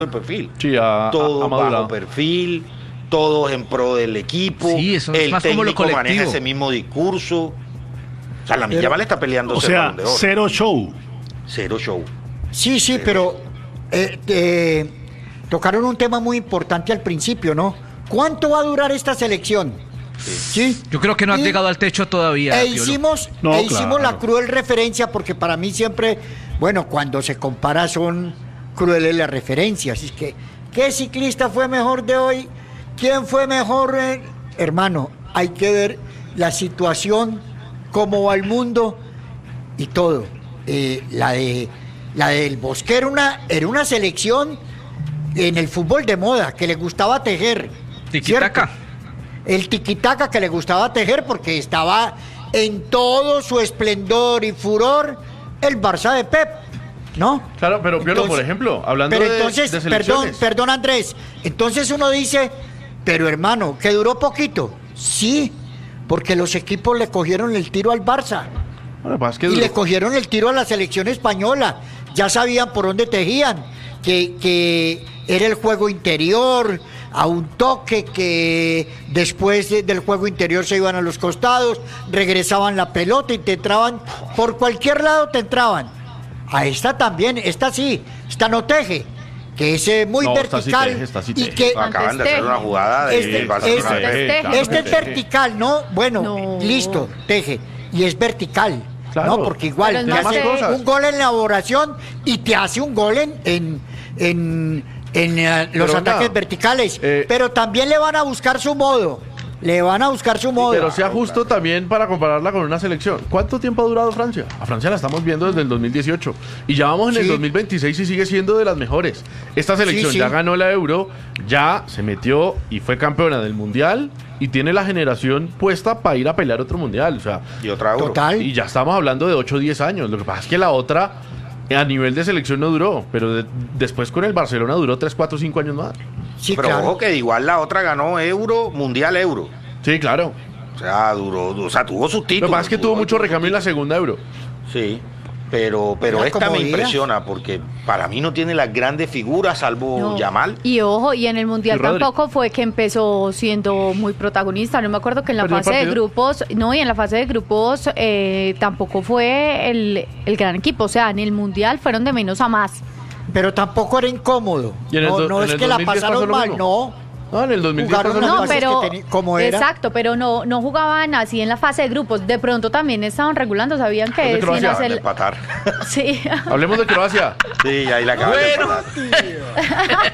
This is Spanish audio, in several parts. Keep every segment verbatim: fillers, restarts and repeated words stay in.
el perfil. Sí, a, todo a, a bajo perfil, todos en pro del equipo. Sí, eso es el más como lo técnico maneja colectivo. ese mismo discurso. O sea, la Yamal está peleando. O sea, cero show. Cero show. Sí, sí, Cero pero show. eh, eh, tocaron un tema muy importante al principio, ¿no? ¿Cuánto va a durar esta selección? Sí. Yo creo que no han Y- llegado al techo todavía. E Piolo. hicimos, No, e hicimos claro. la cruel referencia porque para mí siempre, bueno, cuando se compara son crueles las referencias. Es que, ¿qué ciclista fue mejor de hoy? ¿Quién fue mejor? eh? Hermano, hay que ver la situación, cómo va el mundo y todo. Eh, la de la del Bosque era una, era una selección en el fútbol de moda que le gustaba tejer. Tiquitaca. ¿cierto? El tiquitaca que le gustaba tejer porque estaba en todo su esplendor y furor el Barça de Pep, ¿no? Claro, pero Piolo, Entonces- por ejemplo, hablando pero de, entonces, de perdón, selecciones. perdón Andrés, entonces uno dice, pero hermano, que duró poquito. Sí, porque los equipos le cogieron el tiro al Barça Bueno, pues es que y duró- le cogieron el tiro a la selección española. Ya sabían por dónde tejían, que, que era el juego interior, a un toque, que después de- del juego interior se iban a los costados, regresaban la pelota y te entraban, por cualquier lado te entraban. A esta también, esta sí, esta no teje, que es eh, muy No, esta sí vertical teje, esta sí y teje. que Acaban de hacer una jugada de Este- Barcelona. este- Teje, claro este que es teje. vertical, ¿no? Bueno, No. listo, teje. Y es vertical. Claro. No, porque igual Pero te no hace sé. un gol en la oración y te hace un gol en, en, en, en, eh, los Pero ataques venga, verticales. eh, pero también le van a buscar su modo. Le van a buscar su modo. Pero sea justo también para compararla con una selección. ¿Cuánto tiempo ha durado Francia? A Francia la estamos viendo desde el dos mil dieciocho. Y ya vamos en el Sí. dos mil veintiséis y sigue siendo de las mejores. Esta selección Sí, sí. ya ganó la Euro, ya se metió y fue campeona del Mundial y tiene la generación puesta para ir a pelear otro Mundial. O sea, Y otra euro. Total. y ya estamos hablando de ocho o diez años. Lo que pasa es que la otra a nivel de selección no duró, pero de- después con el Barcelona duró tres, cuatro, cinco años más. Sí, Pero claro. ojo que igual la otra ganó euro, mundial euro. Sí, claro. O sea, duró, o sea, tuvo sus Lo títulos. que pasa es que tuvo mucho sus recambio en la títulos. segunda Euro. Sí, pero, pero Mira, esta como me digas. impresiona porque para mí no tiene las grandes figuras salvo No. Yamal. Y ojo, y en el Mundial Y Rodri. tampoco fue que empezó siendo muy protagonista. No me acuerdo que en la ¿Perdió el fase de partido? grupos, no, y en la fase de grupos eh, tampoco fue el, el gran equipo. O sea, en el Mundial fueron de menos a más. Pero tampoco era incómodo. Y en el no do- no en es el que la dos mil diez pasó pasaron lo mal, mismo. no. No, en el dos mil diez Jugaron pasó lo las No, mismo. fases pero que teni- como era. exacto, pero no no jugaban así en la fase de grupos. De pronto también estaban regulando, sabían Los de que sin Croacia. Acaban de hacer empatar. sí. Hablemos de Croacia. Sí, ahí la acaban Bueno. de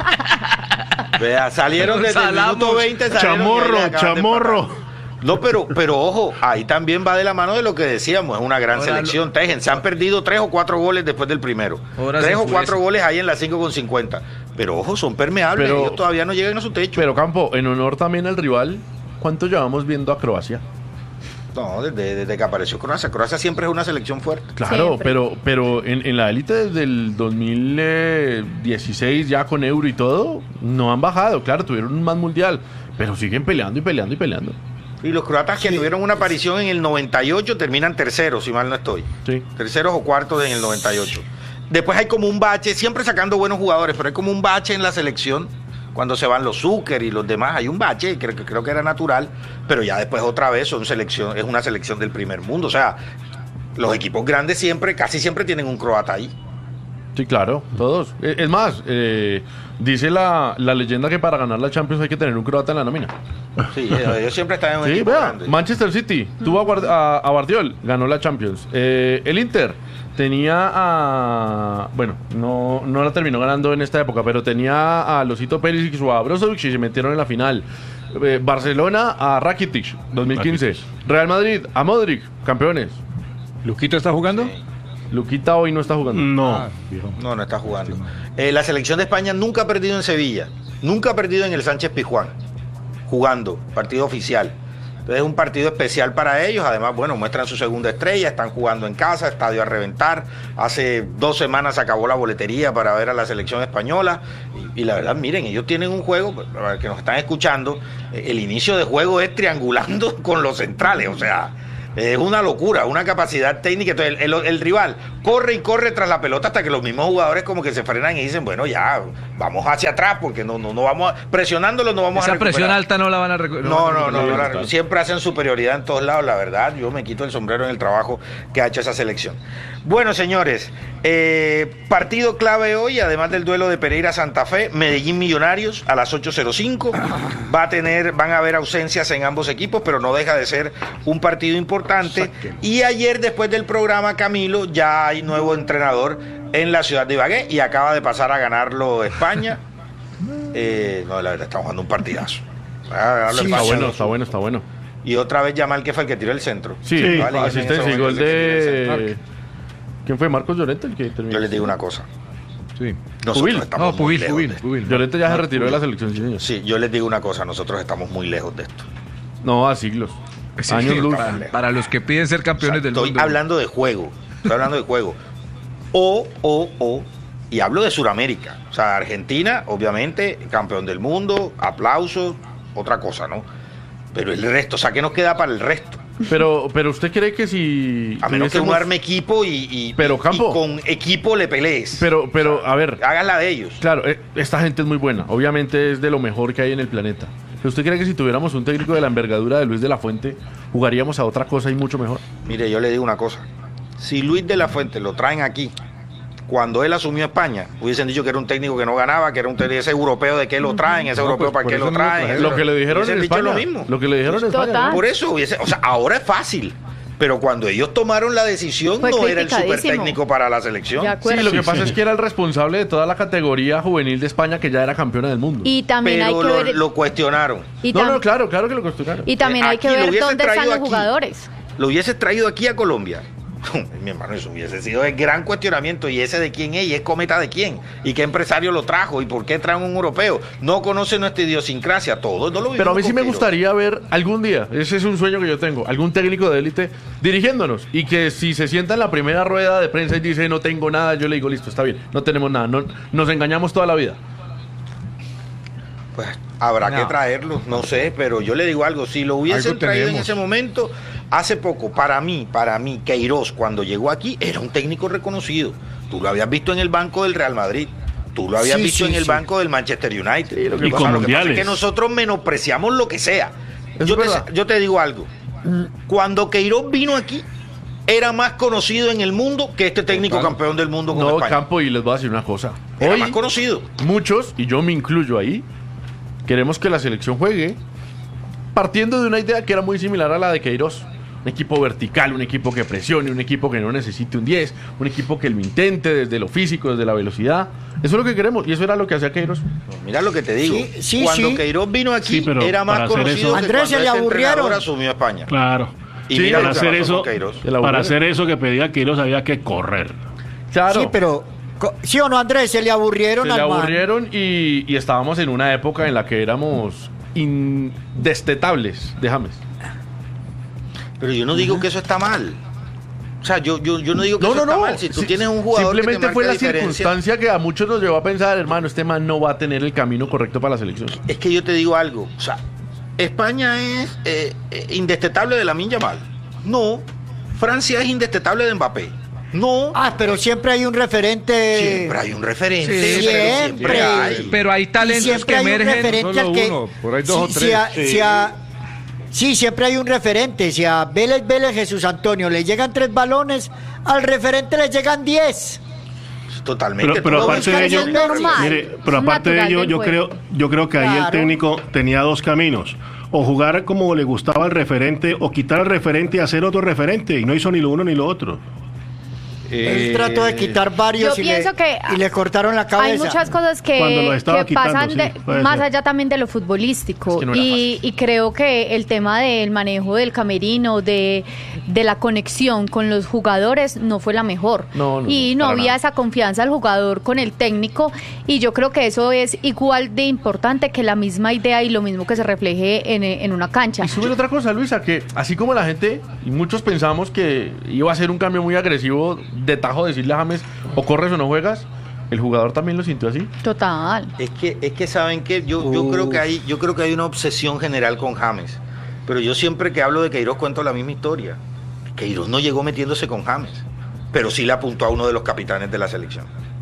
empatar. Vea, salieron desde el Salamos. minuto veinte. salieron y ahí Chamorro, la acaban de chamorro. empatar. No, pero, pero ojo, ahí también va de la mano de lo que decíamos, es una gran Ahora selección. Tejen, se han perdido tres o cuatro goles después del primero. Ahora tres se o cuatro enfurecen. goles ahí en la cinco con cincuenta. Pero ojo, son permeables, Pero- ellos todavía no llegan a su techo. Pero Campo, en honor también al rival, ¿cuánto llevamos viendo a Croacia? No, desde, desde que apareció Croacia. Croacia siempre es una selección fuerte. Claro, Siempre. pero pero en, en la élite desde el dos mil dieciséis ya con Euro y todo, no han bajado. Claro, tuvieron un más mundial, pero siguen peleando y peleando y peleando. Y los croatas que tuvieron una aparición en el noventa y ocho terminan terceros, si mal no estoy. Sí. Terceros o cuartos en el noventa y ocho. Después hay como un bache, siempre sacando buenos jugadores, pero hay como un bache en la selección. Cuando se van los Zucker y los demás, hay un bache, creo que creo que era natural, pero ya después otra vez son selección, es una selección del primer mundo. O sea, los equipos grandes siempre, casi siempre tienen un croata ahí. Sí, claro, todos. Eh, Es más, eh, dice la, la leyenda que para ganar la Champions hay que tener un croata en la nómina. Sí, ellos siempre están en un Sí, equipo vea, grande. Manchester City tuvo a, Guard- a, a Guardiol, ganó la Champions. Eh, el Inter tenía a... Bueno, no, no la terminó ganando en esta época, pero tenía a Losito Perisic o a Brozovic y se metieron en la final. Eh, Barcelona a Rakitic, dos mil quince. Real Madrid a Modric, campeones. ¿Luquito está jugando? Luquita hoy no está jugando. No. No, no está jugando. Eh, la selección de España nunca ha perdido en Sevilla, nunca ha perdido en el Sánchez Pizjuán, jugando, partido oficial. Entonces es un partido especial para ellos, además, bueno, muestran su segunda estrella, están jugando en casa, estadio a reventar. Hace dos semanas se acabó la boletería para ver a la selección española y, y la verdad, miren, ellos tienen un juego, para los que nos están escuchando, eh, el inicio de juego es triangulando con los centrales, o sea, Es una locura, una capacidad técnica. Entonces, el, el, el rival corre y corre tras la pelota hasta que los mismos jugadores como que se frenan y dicen, bueno, ya, vamos hacia atrás porque no, no, no vamos a, presionándolo no vamos Esa a recuperar. presión alta no la van a recuperar. No, no, no, no, no, siempre hacen superioridad en todos lados, la verdad. Yo me quito el sombrero en el trabajo que ha hecho esa selección. Bueno, señores, eh, partido clave hoy, además del duelo de Pereira-Santa Fe, Medellín Millonarios a las ocho cero cinco. Va a tener, van a haber ausencias en ambos equipos, pero no deja de ser un partido importante. Y ayer, después del programa, Camilo, ya hay nuevo entrenador en la ciudad de Ibagué y acaba de pasar a ganarlo España. Eh, no, la verdad, estamos jugando un partidazo. Ah, sí, está bueno, está bueno, está bueno. Y otra vez Yamal, que fue el que tiró el centro. Sí, sí, vale, asistencia y gol de... ¿Quién fue? ¿Marcos Llorente el que terminó? Yo les digo una cosa. Sí. Nosotros Pubil. estamos No, Pubil, muy Pubil, lejos Pubil. Llorente ya se retiró de la selección, sí, señor. Sí, yo les digo una cosa, nosotros estamos muy lejos de esto. No, a siglos. Sí, Años sí, luz. para, para los que piden ser campeones O sea, del estoy mundo. hablando de juego, estoy hablando de juego. O, o, o, y hablo de Sudamérica. O sea, Argentina, obviamente, campeón del mundo, aplausos, otra cosa, ¿no? Pero el resto, o sea, ¿qué nos queda para el resto? Pero, pero usted cree que si... A menos que uno tuviésemos- arme equipo y, y, Pero, y- Campo. y con equipo le pelees. Pero, pero, a ver, Hagan la de ellos. claro, eh, esta gente es muy buena. Obviamente es de lo mejor que hay en el planeta. ¿Pero usted cree que si tuviéramos un técnico de la envergadura de Luis de la Fuente, jugaríamos a otra cosa y mucho mejor? Mire, yo le digo una cosa. Si Luis de la Fuente lo traen aquí, cuando él asumió España, hubiesen dicho que era un técnico que no ganaba, que era un técnico, ese europeo de qué lo traen, ese No, europeo pues, para por qué eso lo no lo traen. trajeron. Lo que le dijeron Hubiesen en dicho España. lo mismo. Lo que le dijeron en Total. España. Por eso, hubiese, o sea, ahora es fácil. Pero cuando ellos tomaron la decisión, Fue no era el super criticadísimo. técnico para la selección. De Sí, acuerdo. lo que pasa es que era el responsable de toda la categoría juvenil de España que ya era campeona del mundo. Y también hay Pero que lo, ver... lo cuestionaron. y no, tam- no, claro, claro que lo cuestionaron. Y también Eh, hay que aquí lo ver hubiesen dónde están traído los aquí. jugadores. Lo hubieses traído aquí a Colombia. Mi hermano, eso hubiese sido el gran cuestionamiento. ¿Y ese de quién es? ¿Y es cometa de quién? ¿Y qué empresario lo trajo? ¿Y por qué traen un europeo? No conoce nuestra idiosincrasia, todo. No lo Pero a mí vivimos sí me con gustaría ver algún día, ese es un sueño que yo tengo, algún técnico de élite dirigiéndonos y que si se sienta en la primera rueda de prensa y dice no tengo nada, yo le digo listo, está bien, no tenemos nada, no, nos engañamos toda la vida. Pues habrá No. que traerlo, no sé, pero yo le digo algo, si lo hubiesen Algo traído en tenemos. ese momento, hace poco, para mí, para mí, Queiroz, cuando llegó aquí, era un técnico reconocido. Tú lo habías visto en el banco del Real Madrid, tú lo habías Sí, visto sí, en el sí. banco del Manchester United. Sí, lo que Y pasa- con Lo que pasa es mundiales. que nosotros menospreciamos lo que sea. Eso Yo es te, verdad. yo te digo algo, cuando Queiroz vino aquí, era más conocido en el mundo que este técnico Total. campeón del mundo con No, España. Campo, y les voy a decir una cosa. Era Hoy más conocido. muchos, y yo me incluyo ahí, queremos que la selección juegue partiendo de una idea que era muy similar a la de Queiroz. Un equipo vertical, un equipo que presione, un equipo que no necesite un diez, un equipo que lo intente desde lo físico, desde la velocidad. Eso es lo que queremos y eso era lo que hacía Queiroz. Mira lo que te digo. Sí, sí, cuando sí. Queiroz vino aquí, Sí, pero era más para hacer conocido eso- que Andrés, cuando se le este aburrieron. entrenador asumió España. Claro. Y Sí, mira Para lo que hacer pasó eso, con Queiroz. De la para aburrieron. hacer eso que pedía Queiroz había que correr. Claro, Sí, pero... co- ¿Sí o no, Andrés? Se le aburrieron se le al man. aburrieron y, y estábamos en una época en la que éramos indestetables de James. Pero yo no digo que eso está mal. O sea, yo, yo, yo no digo que No, eso no, está no. mal. Si tú Si- tienes un jugador que te Simplemente fue marca la diferencia, circunstancia que a muchos nos llevó a pensar, hermano, este man no va a tener el camino correcto para la selección. es que yo te digo algo. O sea, España es eh, eh, indestetable de Lamine Yamal. No. Francia es indestetable de Mbappé. No. Ah, pero siempre hay un referente... Siempre hay un referente. Sí, pero siempre. siempre hay. Pero hay Y talentos siempre que hay un emergen. referente solo al que... uno, por ahí dos o si tres. a- Sí. si a- sí, siempre hay un referente. Si a Vélez, Vélez, Jesús Antonio le llegan tres balones, al referente le llegan diez. Totalmente. Pero, pero Todo aparte busca de el ello, es normal. mire, pero Es aparte de natural ello, del yo juego. creo, yo creo que ahí el Claro. técnico tenía dos caminos: o jugar como le gustaba al referente, o quitar al referente y hacer otro referente, y no hizo ni lo uno ni lo otro. Él trató de quitar varios Yo y, pienso le, que y le cortaron la cabeza. Hay muchas cosas Cuando lo que, estaba que quitando, pasan sí, de- puede más ser. allá también de lo futbolístico. Es que no era y, fácil. y creo que el tema del manejo del camerino, de, de la conexión con los jugadores, no fue la mejor. No, no, y no, no para había nada. esa confianza del jugador con el técnico. Y yo creo que eso es igual de importante que la misma idea y lo mismo que se refleje en, en una cancha. Y sube otra cosa, Luisa, que así como la gente, y muchos pensamos que iba a ser un cambio muy agresivo de tajo decirle a James, o corres o no juegas, el jugador también lo sintió así. Total. Es que, es que saben que yo, yo creo que hay, yo creo que hay una obsesión general con James. Pero yo siempre que hablo de Queiroz cuento la misma historia. Queiroz no llegó metiéndose con James, pero sí le apuntó a uno de los capitanes de la selección.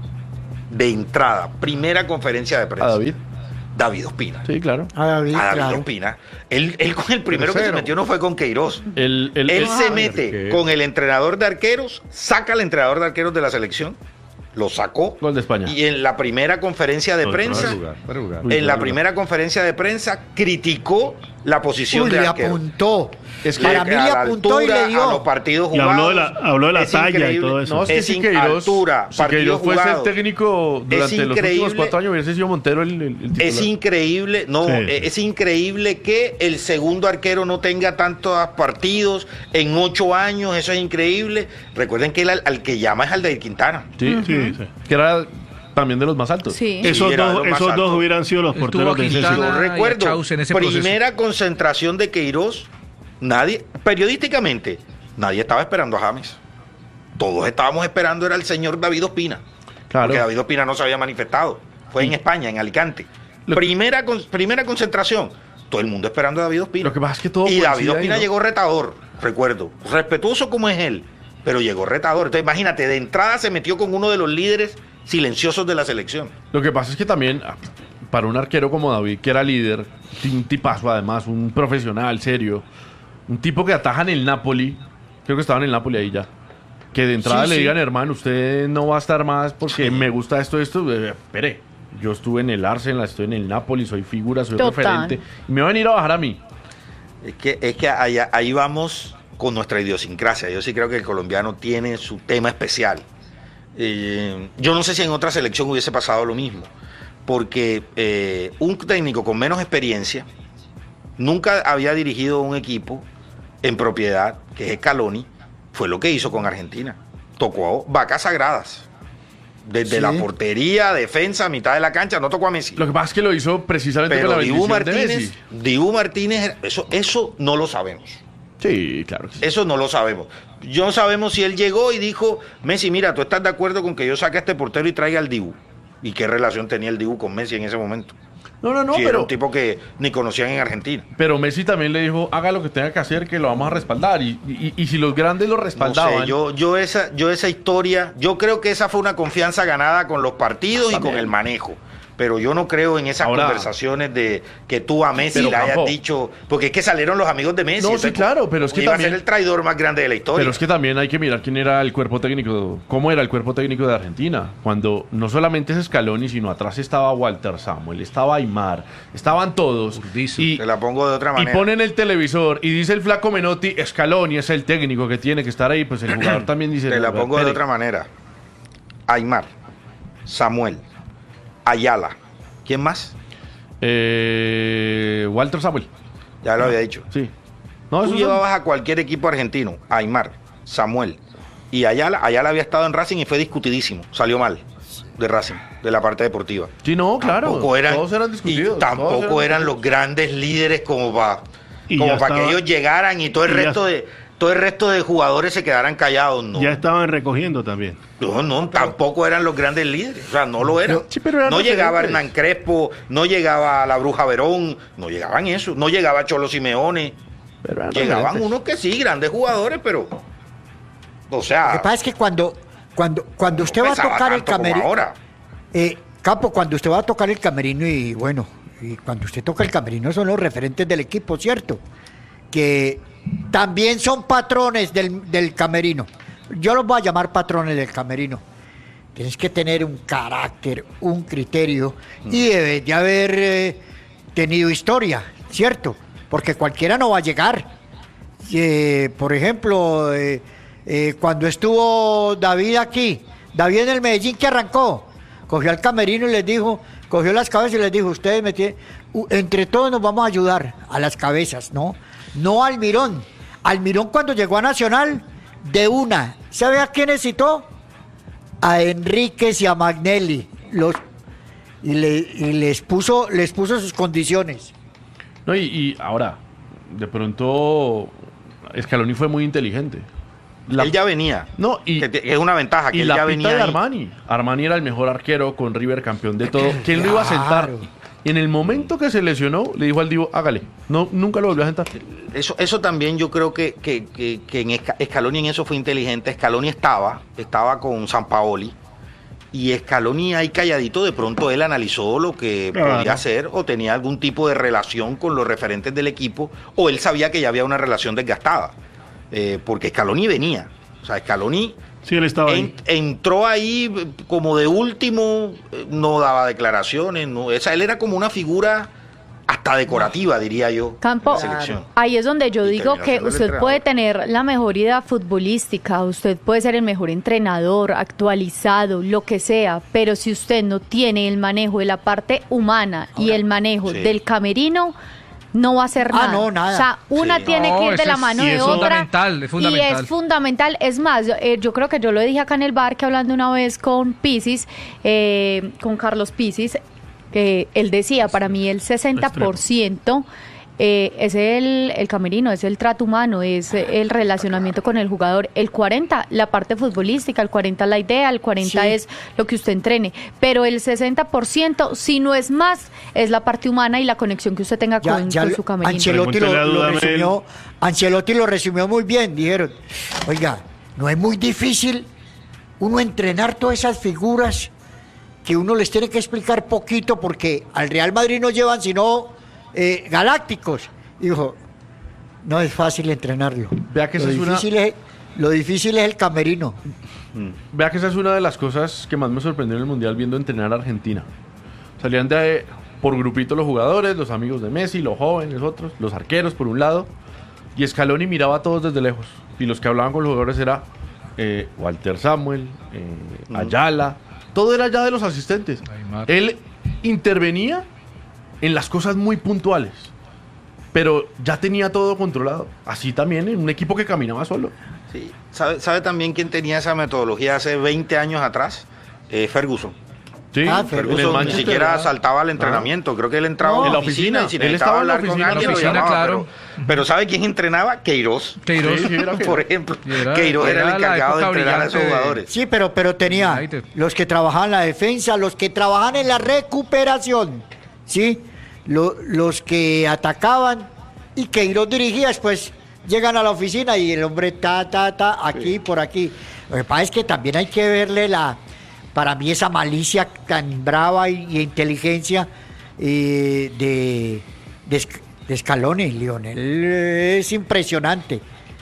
De entrada, primera conferencia de prensa. ¿A David? David Ospina. Sí, claro. A David, A David claro. Ospina. Él, él con el primero que se Tercero. metió no fue con Queiroz. El, el- Él el- se Ah, mete arquero. con el entrenador de arqueros, saca al entrenador de arqueros de la selección, lo sacó. Gol de España. Y en la primera conferencia de No, prensa, Para jugar, para jugar. Uy, en la bueno. primera conferencia de prensa, criticó la posición Uy, de le arquero. apuntó. Es que Para Le- mí a le la apuntó y le altura, dio. a los partidos Y jugados. habló de la- habló de la Es talla y increíble. todo eso. No, es que Es si in- Queiroz, altura, si partidos Queiroz fuese el jugados. técnico durante los increíble. últimos cuatro años, hubiese sido Montero el, el, el titular. Es increíble, no, Sí. eh, es increíble que el segundo arquero no tenga tantos partidos en ocho años, eso es increíble. Recuerden que él al, al que llama es al de Quintana. Sí, Sí, sí. que era también de los más altos. Sí. Esos, era dos, lo más esos dos alto. hubieran sido los Él porteros tuvo a de ese Quintana. equipo. Yo Ah, y a recuerdo, Chaus en ese primera concentración de Queiroz, nadie, periodísticamente, nadie estaba esperando a James. Todos estábamos esperando era el señor David Ospina. Claro. Porque David Ospina no se había manifestado. Fue en España, en Alicante. Lo- primera, con- primera concentración, todo el mundo esperando a David Ospina. Lo que pasa es que todo Y David coincide ahí, Ospina ¿no? llegó retador, recuerdo. Respetuoso como es él, pero llegó retador. Entonces imagínate, de entrada se metió con uno de los líderes silenciosos de la selección. Lo que pasa es que también, ah, para un arquero como David, que era líder, un tipazo además, un profesional, serio, un tipo que ataja en el Napoli, creo que estaba en el Napoli ahí ya, que de entrada Sí, le sí. digan, hermano, usted no va a estar más porque me gusta esto, esto, eh, espere, yo estuve en el Arsenal, estoy en el Napoli, soy figura, soy Total. referente, y me van a ir a bajar a mí. Es que, es que allá- ahí vamos con nuestra idiosincrasia. Yo sí creo que el colombiano tiene su tema especial. Eh, yo no sé si en otra selección hubiese pasado lo mismo, porque eh, un técnico con menos experiencia nunca había dirigido un equipo en propiedad, que es Scaloni, fue lo que hizo con Argentina. Tocó vacas sagradas. Desde Sí. la portería, defensa, mitad de la cancha, no tocó a Messi. Lo que pasa es que lo hizo precisamente Pero con la Dibu bendición de Martínez, Messi. Dibu Martínez, eso, eso no lo sabemos. Sí, claro. que sí. Eso no lo sabemos. Yo no sabemos si él llegó y dijo, Messi, mira, ¿tú estás de acuerdo con que yo saque a este portero y traiga al Dibu? ¿Y qué relación tenía el Dibu con Messi en ese momento? No, no, no, si era pero, un tipo que ni conocían en Argentina. pero Messi también le dijo, haga lo que tenga que hacer, que lo vamos a respaldar. Y, y- y si los grandes lo No respaldaban... sé, yo, yo, esa, yo esa historia, yo creo que esa fue una confianza ganada con los partidos y También. con el manejo. Pero yo no creo en esas Ahora- conversaciones de que tú a Messi Pero, le hayas Campo. dicho, porque es que salieron los amigos de Messi. No, sí, entonces, claro, pero es que iba también- a ser el traidor más grande de la historia. Pero es que también hay que mirar quién era el cuerpo técnico, cómo era el cuerpo técnico de Argentina. Cuando no solamente es Scaloni, sino atrás estaba Walter Samuel, estaba Aymar, estaban todos. Urdizo. Y, Te la pongo de otra y manera. ponen el televisor y dice el flaco Menotti, Scaloni es el técnico que tiene que estar ahí. Pues el jugador también dice... Te la "No, pongo de espere". otra manera. Aymar, Samuel, Ayala. ¿Quién más? Eh, Walter Samuel, Ya lo había dicho. sí. No, Tú esos son- llevabas a cualquier equipo argentino, Aymar, Samuel y Ayala. Ayala había estado en Racing y fue discutidísimo. Salió mal de Racing, de la parte deportiva. Sí, no, claro. Tampoco eran, todos eran y discutidos. tampoco todos eran los grandes líderes como para Y como ya para que estaba- ellos llegaran y todo el y ya- resto de todo el resto de jugadores se quedaran callados. No, Ya estaban recogiendo también. no, no, tampoco eran los grandes líderes. O sea, no lo eran. Pero- sí, pero eran no llegaba referentes. Hernán Crespo, no llegaba la Bruja Verón, no llegaban eso, no llegaba Cholo Simeone. Pero eran Llegaban referentes. unos que sí, grandes jugadores, pero. O Lo sea. que pasa es que cuando, cuando, cuando usted va a pesaba tocar el tanto como camerino. ahora. Eh, Capo, cuando usted va a tocar el camerino y bueno, y cuando usted toca el camerino son los referentes del equipo, ¿cierto? Que también son patrones del, del camerino. Yo los voy a llamar patrones del camerino. Tienes que tener un carácter, un criterio y debes de haber eh, tenido historia, ¿cierto? Porque cualquiera no va a llegar. Eh, por ejemplo, eh, eh, cuando estuvo David aquí, David en el Medellín que arrancó, cogió al camerino y les dijo, cogió las cabezas y les dijo, ustedes me tienen, u- entre todos nos vamos a ayudar a las cabezas, ¿no? No al Mirón. Al Mirón cuando llegó a Nacional, de una, ¿sabe a quién citó? A Enríquez y a Magnelli, los, y, le- y les puso, les puso sus condiciones. No, y, y ahora, de pronto, Scaloni fue muy inteligente. La- Él ya venía. No, y, Que te- es una ventaja que y él la ya pita venía. de ahí. Armani. Armani era el mejor arquero con River campeón de todo. ¿Quién lo iba a sentar? Claro. En el momento que se lesionó, le dijo al Divo, hágale. No, nunca lo volvió a sentar. Eso, eso también yo creo que, que, que, que en Esca- Scaloni en eso fue inteligente. Scaloni estaba, estaba con Sampaoli, y Scaloni ahí calladito, de pronto él analizó lo que Claro. podía hacer, o tenía algún tipo de relación con los referentes del equipo, o él sabía que ya había una relación desgastada, eh, porque Scaloni venía. O sea, Scaloni Sí, él estaba ahí. en- entró ahí eh, como de último, eh, no daba declaraciones, no, esa, él era como una figura hasta decorativa, diría yo, Campo, en la selección. ahí es donde yo Y digo terminó que siendo el usted entrenador. puede tener la mejor idea futbolística, usted puede ser el mejor entrenador, actualizado, lo que sea, pero si usted no tiene el manejo de la parte humana y el manejo sí. del camerino, no va a hacer Ah, nada. no, nada. O sea, una Sí. tiene No, que ir de eso la es- mano y de eso- otra. Fundamental, es fundamental. Y es fundamental. Es más, yo, eh, yo creo que yo lo dije acá en el bar, que hablando una vez con Pisis, eh, con Carlos Pisis, que él decía, para mí el sesenta por ciento eh, es el, el camerino, es el trato humano, es el relacionamiento con el jugador. El cuarenta, la parte futbolística, el cuarenta la idea, el cuarenta Sí. es lo que usted entrene. Pero el sesenta por ciento, si no es más, es la parte humana y la conexión que usted tenga Ya, con, ya con lo- su camerino. Ancelotti lo, Pregúntele a lo Dudamel. resumió, Ancelotti lo resumió muy bien. Dijeron, oiga, no es muy difícil uno entrenar todas esas figuras que uno les tiene que explicar poquito porque al Real Madrid no llevan sino eh, galácticos. Dijo, no es fácil entrenarlo. Vea que lo, esa es una- difícil es, lo difícil es el camerino. Vea que esa es una de las cosas que más me sorprendió en el Mundial viendo entrenar a Argentina. Salían de por grupito los jugadores, los amigos de Messi, los jóvenes, otros, los arqueros por un lado, y Scaloni miraba a todos desde lejos. Y los que hablaban con los jugadores era eh, Walter Samuel, eh, Ayala, todo era ya de los asistentes. Aymar. Él intervenía en las cosas muy puntuales, pero ya tenía todo controlado. Así también en un equipo que caminaba solo. Sí. ¿Sabe, ¿Sabe también quién tenía esa metodología hace veinte años atrás? Eh, Ferguson. Sí, Ah, en el Ferguson ni Manchester, siquiera ¿verdad? saltaba al entrenamiento. Creo que él entraba No, a en la la oficina, oficina. y si Él necesitaba estaba en la hablar con oficina, alguien, en la lo oficina, llamaba, claro. Pero, pero ¿sabe quién entrenaba? Queiroz. Queiroz. Sí, sí, era Por ejemplo, Y era- Queiroz era, era el la encargado de época entrenar a esos brillante de- jugadores. Sí, pero, pero tenía United. los que trabajaban en la defensa, los que trabajaban en la recuperación, ¿sí? Lo- los que atacaban y Queiroz dirigía, después llegan a la oficina y el hombre ta, ta, ta, aquí, por aquí. Lo que pasa es que también hay que verle la, para mí esa malicia tan brava y, y inteligencia eh, de, de, Sc- de Scaloni, Lionel. Es impresionante.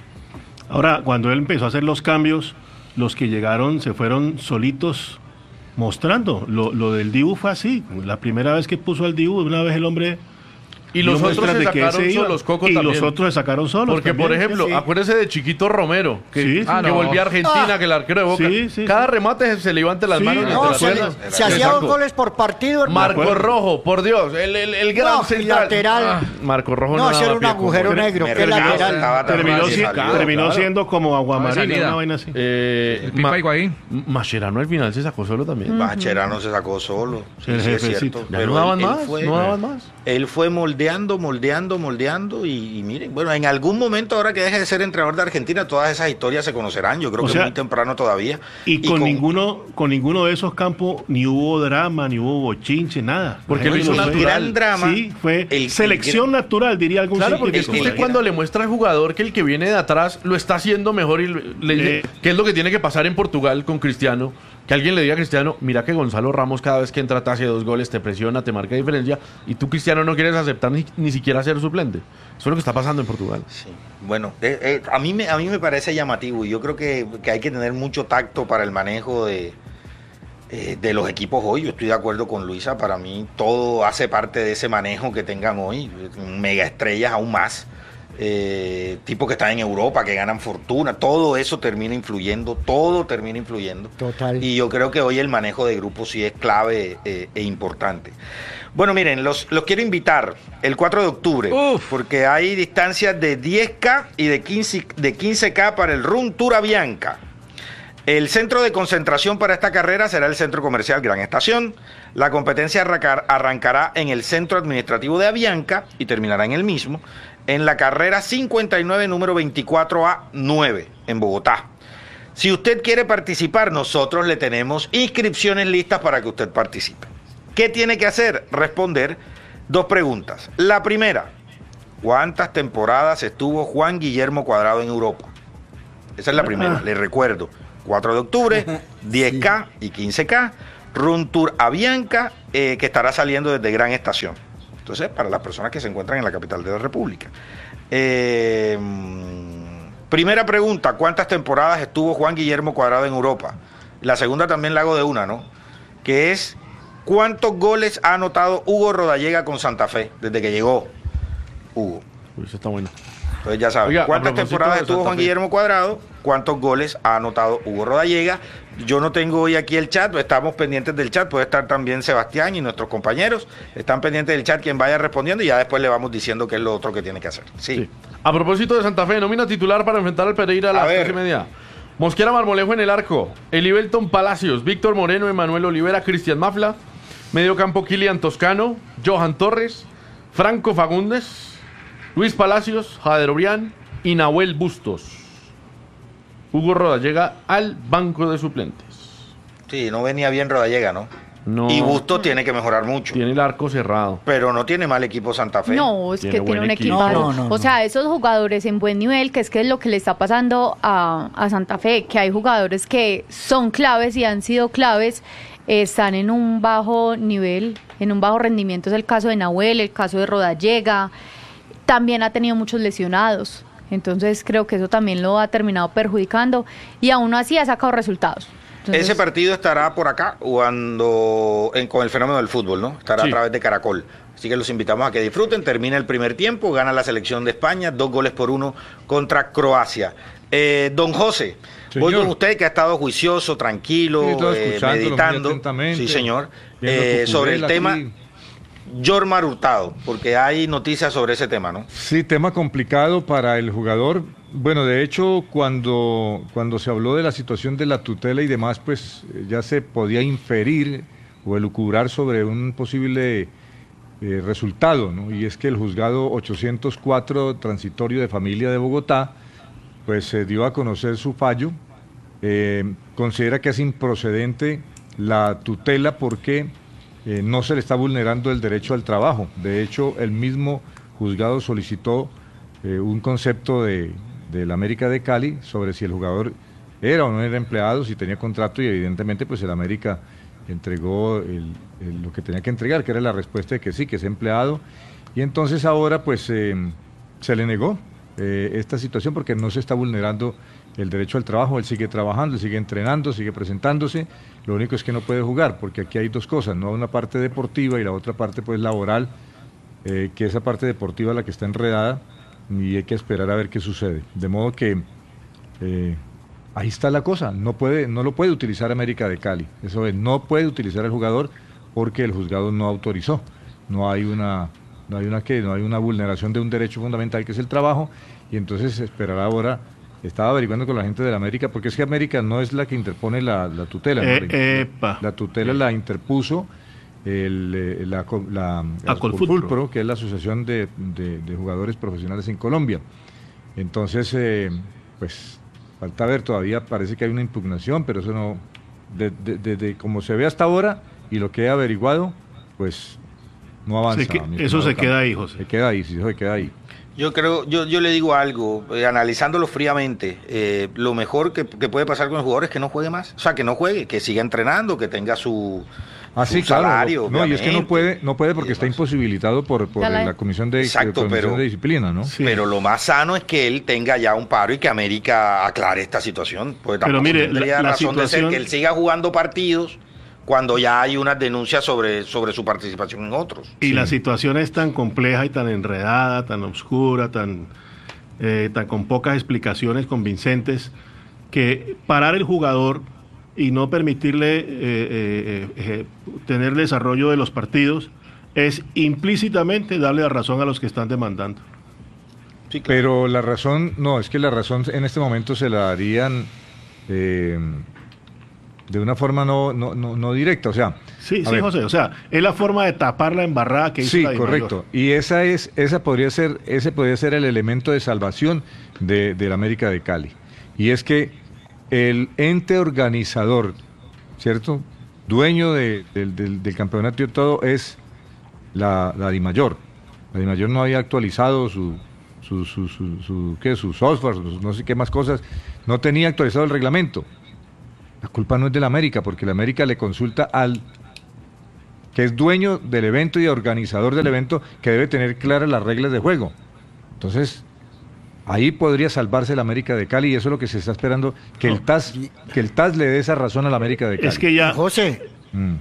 Ahora, cuando él empezó a hacer los cambios, los que llegaron se fueron solitos mostrando. Lo, lo del Dibu fue así. La primera vez que puso al Dibu, una vez el hombre... Y los dio otros muestras se de que sacaron ese iba, solos, Coco y también. los otros se sacaron solos. Porque, por también. ejemplo, sí. acuérdese de Chiquito Romero, que, Sí, sí. que Ah, no. volvía a Argentina, Ah. que el arquero de Boca. Sí, sí, Cada sí. remate se le iba ante las Sí, manos. no, entre No, las se, piernas. se Le hacía sacó. dos goles por partido, hermano. Marco acuerdo. Rojo, por Dios, el, el, el gran No, central. lateral. Ah, Marco Rojo No, no, ese daba era un pie con agujero gol. negro, Me que regalaba, lateral. estaba tan Terminó, mal si- salido. terminó claro. siendo como Aguamarina, salida. una vaina así. Eh, El Pipa Ma- Higuaín. Mascherano al final se sacó solo también. Mascherano se sacó solo. Sí, El sí, es jefecito. cierto. Ya Pero no daban él- él más, fue- no daban más. Él fue moldeando, moldeando, moldeando y, y miren, bueno, en algún momento ahora que deje de ser entrenador de Argentina, todas esas historias se conocerán, yo creo O que sea, muy temprano todavía. Y, con, ninguno con ninguno de esos campos ni hubo drama, ni hubo bochinche, nada. Porque lo Nadie hizo fue. natural. gran drama. Sí, fue el- selección el- natural, diría algún Claro, sitio porque que es que usted el- cuando le muestra al jugador que el que viene de atrás lo está haciendo mejor y le, le dice, Eh. ¿qué es lo que tiene que pasar en Portugal con Cristiano? Que alguien le diga a Cristiano, mira que Gonzalo Ramos cada vez que entra te hace dos goles, te presiona, te marca diferencia, y tú, Cristiano, no quieres aceptar ni, ni siquiera ser suplente. Eso es lo que está pasando en Portugal. Sí. Bueno, eh, eh, a, mí me, a mí me parece llamativo y yo creo que, que hay que tener mucho tacto para el manejo de, eh, de los equipos hoy. Yo estoy de acuerdo con Luisa, para mí todo hace parte de ese manejo que tengan hoy, mega estrellas aún más. Eh, tipos que están en Europa, que ganan fortuna, todo eso termina influyendo, todo termina influyendo. Total. Y yo creo que hoy el manejo de grupos sí es clave eh, e importante. Bueno, miren, los, los quiero invitar el cuatro de octubre, Uf. porque hay distancias de diez K y de quince, de quince K para el Run Tour Avianca. El centro de concentración para esta carrera será el Centro Comercial Gran Estación. La competencia arrancar- arrancará en el Centro Administrativo de Avianca y terminará en el mismo, en la carrera cincuenta y nueve, número veinticuatro A nueve, en Bogotá. Si usted quiere participar, nosotros le tenemos inscripciones listas para que usted participe. ¿Qué tiene que hacer? Responder dos preguntas. La primera, ¿cuántas temporadas estuvo Juan Guillermo Cuadrado en Europa? Esa es la primera, les recuerdo. cuatro de octubre, diez K y quince K, Run Tour Avianca, eh, que estará saliendo desde Gran Estación. Entonces, para las personas que se encuentran en la capital de la República. Eh, primera pregunta, ¿cuántas temporadas estuvo Juan Guillermo Cuadrado en Europa? La segunda también la hago de una, ¿no? Que es, ¿cuántos goles ha anotado Hugo Rodallega con Santa Fe desde que llegó Hugo? Uy, eso está bueno. Entonces ya saben, Oiga, ¿cuántas a propósito temporadas de estuvo Santa Juan Fe? Guillermo Cuadrado? ¿Cuántos goles ha anotado Hugo Rodallega? Yo no tengo hoy aquí el chat, estamos pendientes del chat, puede estar también Sebastián y nuestros compañeros, están pendientes del chat quien vaya respondiendo y ya después le vamos diciendo qué es lo otro que tiene que hacer. Sí. Sí. A propósito de Santa Fe, nómina titular para enfrentar al Pereira a A las ver. tres y media. Mosquera Marmolejo en el arco, Elibelton Palacios, Víctor Moreno, Emanuel Olivera, Cristian Mafla, mediocampo Kilian Toscano, Johan Torres, Franco Fagundes, Luis Palacios, Jader Obrián y Nahuel Bustos. Hugo Roda llega al banco de suplentes. Sí, no venía bien Rodallega, ¿no? No. Y Bustos tiene que mejorar mucho. Tiene el arco cerrado. Pero no tiene mal equipo Santa Fe. No, es Tiene que buen tiene un equipo. equipo. No, no, no, o sea, esos jugadores en buen nivel, que es que es lo que le está pasando a, a Santa Fe, que hay jugadores que son claves y han sido claves, eh, están en un bajo nivel, en un bajo rendimiento. Es el caso de Nahuel, el caso de Rodallega. También ha tenido muchos lesionados. Entonces creo que eso también lo ha terminado perjudicando y aún así ha sacado resultados. Entonces, Ese partido estará por acá cuando en, con el fenómeno del fútbol, ¿no? Estará Sí. a través de Caracol. Así que los invitamos a que disfruten. Termina el primer tiempo, gana la selección de España, dos goles por uno contra Croacia. Eh, don José, Señor. voy con usted que ha estado juicioso, tranquilo, Sí, todo eh, escuchándolo muy meditando. atentamente, Sí, señor. viendo Eh, tu sobre el curel tema aquí. Jormar Hurtado, porque hay noticias sobre ese tema, ¿no? Sí, tema complicado para el jugador. Bueno, de hecho, cuando, cuando se habló de la situación de la tutela y demás, pues eh, ya se podía inferir o elucubrar sobre un posible eh, resultado, ¿no? Y es que el juzgado ochocientos cuatro transitorio de familia de Bogotá, pues se dio a conocer su fallo. Eh, considera que es improcedente la tutela porque eh, no se le está vulnerando el derecho al trabajo. De hecho, el mismo juzgado solicitó eh, un concepto de, de la América de Cali sobre si el jugador era o no era empleado, si tenía contrato, y evidentemente pues el América entregó el, el- lo que tenía que entregar, que era la respuesta de que sí, que es empleado. Y entonces ahora pues eh, se le negó eh, esta situación porque no se está vulnerando el derecho al trabajo. Él sigue trabajando, él sigue entrenando, sigue presentándose. Lo único es que no puede jugar porque aquí hay dos cosas, ¿no? Una parte deportiva y la otra parte pues laboral, eh, que esa parte deportiva es la que está enredada y hay que esperar a ver qué sucede. De modo que eh, ahí está la cosa, no puede, no lo puede utilizar América de Cali. Eso es, no puede utilizar el jugador porque el juzgado no autorizó. No hay una, no hay una ¿qué? No hay una vulneración de un derecho fundamental que es el trabajo, y entonces se esperará ahora. Estaba averiguando con la gente de la América, porque es que América no es la que interpone la, la tutela. ¿no? Eh, epa. La tutela la interpuso el, eh, la, co- la, Acolfutpro. Acolfutpro, que es la Asociación de, de- de Jugadores Profesionales en Colombia. Entonces, eh, pues, falta ver, todavía parece que hay una impugnación, pero eso no, de, de- de- de como se ve hasta ahora y lo que he averiguado, pues, no avanza. Se que- mi eso estimado se queda Campo. ahí, José. Se queda ahí, sí, eso se queda ahí. Yo creo, yo, yo le digo algo, eh, analizándolo fríamente, eh, lo mejor que, que puede pasar con el jugador es que no juegue más, o sea, que no juegue, que siga entrenando, que tenga su, Ah, su sí, claro. salario. No, y es que no obviamente, puede, no puede porque y está demás. imposibilitado por, por Ya la- la Comisión de, Exacto, Comisión pero- de Disciplina, ¿no? Sí. Pero lo más sano es que él tenga ya un paro y que América aclare esta situación. Pues Pero tampoco mire, tendría la- la razón de ser situación- que él siga jugando partidos cuando ya hay unas denuncias sobre, sobre su participación en otros. Y la situación es tan compleja y tan enredada, tan oscura, tan, eh, tan con pocas explicaciones convincentes, que parar el jugador y no permitirle eh, eh, eh, tener desarrollo de los partidos es implícitamente darle la razón a los que están demandando. Sí, claro. Pero la razón, no, es que la razón en este momento se la darían eh, de una forma no, no, no, no directa, o sea. Sí, a sí, ver, José. O sea, es la forma de tapar la embarrada que hizo Sí, la Dimayor. correcto. Y esa es, esa podría ser, ese podría ser el elemento de salvación de, de la América de Cali. Y es que el ente organizador, ¿cierto? dueño de- del, del- del campeonato y todo es la, la DIMAYOR. La DIMAYOR no había actualizado su, su, su, su, su- ¿qué? Su software, sus no sé qué más cosas, no tenía actualizado el reglamento. La culpa no es de la América, porque la América le consulta al que es dueño del evento y organizador del evento, que debe tener claras las reglas de juego. Entonces, ahí podría salvarse la América de Cali, y eso es lo que se está esperando, que el T A S, que el T A S le dé esa razón a la América de Cali. Es que ya... José, Mm.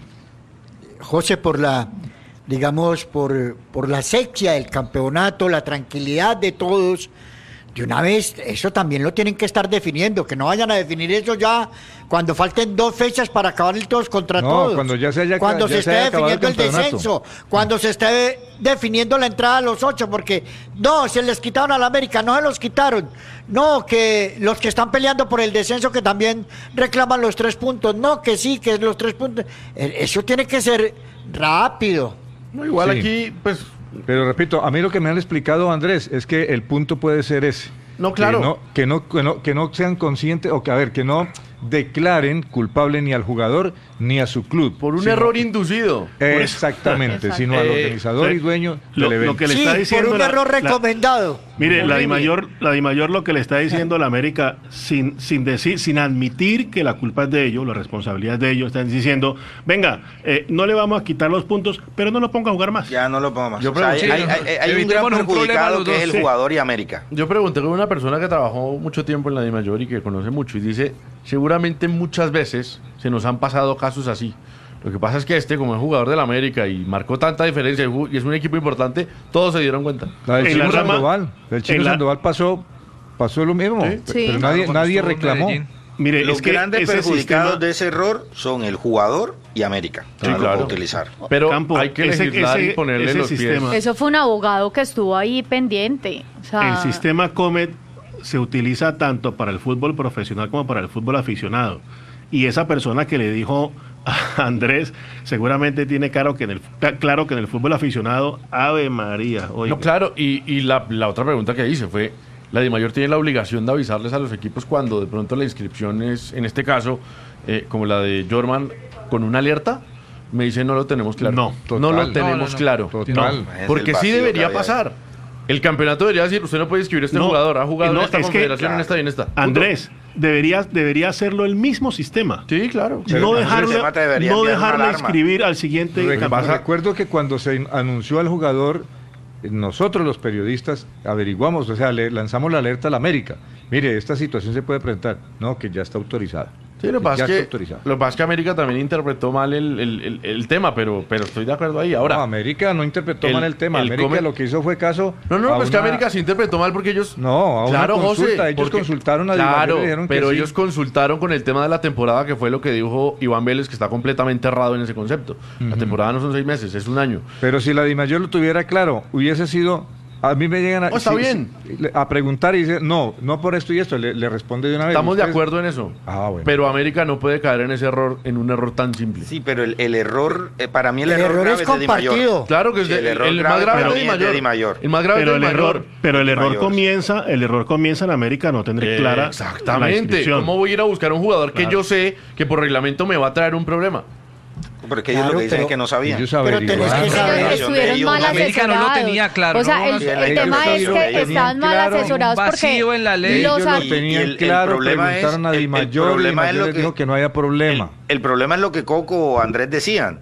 José, por la, digamos, por, por la asepsia del campeonato, la tranquilidad de todos, de una vez, eso también lo tienen que estar definiendo, que no vayan a definir eso ya cuando falten dos fechas para acabar el todos contra No, todos. cuando ya se haya- Cuando ya se se esté haya acabado el definiendo el, campeonato. descenso, cuando se esté definiendo la entrada a los ocho, porque no, se les quitaron a la América, no se los quitaron. No, que los que están peleando por el descenso que también reclaman los tres puntos. No, que sí, que los tres puntos. Eh, Eso tiene que ser rápido. No, igual Sí. aquí, pues, Pero repito, a mí lo que me han explicado, Andrés, es que el punto puede ser ese. No, claro. Que no, que no, que no, que no sean conscientes, o que, a ver, que no declaren culpable ni al jugador ni a su club. por un sino- error inducido. Exactamente, Exacto. sino al Eh, organizador y dueño lo- del lo evento. que le Sí, está diciendo por un la- error la- recomendado. Mire, la Horrible. Dimayor, la Dimayor lo que le está diciendo a la América, sin, sin decir, sin admitir que la culpa es de ellos, la responsabilidad es de ellos, están diciendo, venga, eh, no le vamos a quitar los puntos, pero no lo ponga a jugar más. Ya no lo pongo más. Yo O sea, hay, pregunto- hay- sí, hay- hay un gran evitémonos un problema perjudicado los que es dos, el sí. jugador y América. Yo pregunté con una persona que trabajó mucho tiempo en la DIMAYOR y que conoce mucho y dice, seguramente muchas veces se nos han pasado casos así. Lo que pasa es que este, como es jugador del América y marcó tanta diferencia y ju- y es un equipo importante, todos se dieron cuenta. La del En Chino la rama- Sandoval. El Chino en la- Sandoval pasó, pasó lo mismo. Sí. Sí. Pero nadie, Cuando nadie estuvo en reclamó. Medellín. Mire, Los es que grandes ese perjudicados sistema- de ese error son el jugador y América. Sí, No lo claro. puedo utilizar. Pero Campo, hay que ese- legislar ese- y ponerle ese los sistema- pies. Eso fue un abogado que estuvo ahí pendiente. O sea, El sistema Comet se utiliza tanto para el fútbol profesional como para el fútbol aficionado. Y esa persona que le dijo a Andrés seguramente tiene claro que en el, claro que en el fútbol aficionado, Ave María. Oiga. No, claro, y, y la, la otra pregunta que hice fue, la DIMAYOR tiene la obligación de avisarles a los equipos cuando de pronto la inscripción es, en este caso, eh, como la de Jorman, con una alerta, me dice no lo tenemos claro. No, total. no lo No, tenemos no, no. claro. Total. No, Es porque el sí vacío que debería había ahí. pasar. El campeonato debería decir, usted no puede inscribir a este No, jugador, ha jugado no, en esta es que- confederación, en claro. esta y en esta. Punto. Andrés, debería, debería hacerlo el mismo sistema. Sí, claro. Pero no el dejarlo, sistema te debería no enviar una dejarlo alarma. inscribir al siguiente Recu- campeonato. Recuerdo que cuando se anunció al jugador, eh, nosotros los periodistas averiguamos, o sea, le lanzamos la alerta a la América. Mire, esta situación se puede presentar. No, que ya está autorizada. Sí, lo que ya pasa es está que, autorizada. lo que pasa es que América también interpretó mal el, el- el- el tema, pero, pero estoy de acuerdo ahí. Ahora, no, América no interpretó el- mal el tema. el América come- lo que hizo fue caso. No, no, a pues que una- América se interpretó mal porque ellos... No, a una claro, consulta, José, ellos porque- consultaron a Dimayor y Claro, le dijeron que pero sí. ellos consultaron con el tema de la temporada, que fue lo que dijo Iván Vélez, que está completamente errado en ese concepto. La temporada no son seis meses, es un año. Pero si la DIMAYOR lo tuviera claro, hubiese sido. A mí me llegan a, Oh, está sí, bien. sí, le- a preguntar y dice, no, no por esto y esto, le, le responde de una vez. Estamos de Ustedes- acuerdo en eso. Ah, bueno. Pero América no puede caer en ese error, en un error tan simple. Sí, pero el, el error, eh, para mí el, El error, error grave es de Di Mayor. compartido. Claro que es Sí, de- el el, error el grave más grave para es mí de es de Di Di Mayor. Mayor. El más grave Pero es el de Di error, Mayor. pero el error Mayor. comienza, el error comienza en América no tener Eh, clara la Exactamente. inscripción. ¿Cómo voy a ir a buscar un jugador que Claro. yo sé que por reglamento me va a traer un problema? Porque ellos Claro, lo que dicen pero- es que no sabían. Ellos Pero tenés averiguaron. que saber. Ellos Ellos- estuvieron ellos- mal América no lo asesorados. tenía claro, O sea, no, el, no, el ellos tema es tenían que claro, estaban mal claro, asesorados un porque vacío en la ley. los Ellos an- lo tenían y el- el claro, problema preguntaron es- a el- Di el Mayor y problema es Mayor lo les que- dijo que no había problema. El, el problema es lo que Coco o Andrés decían.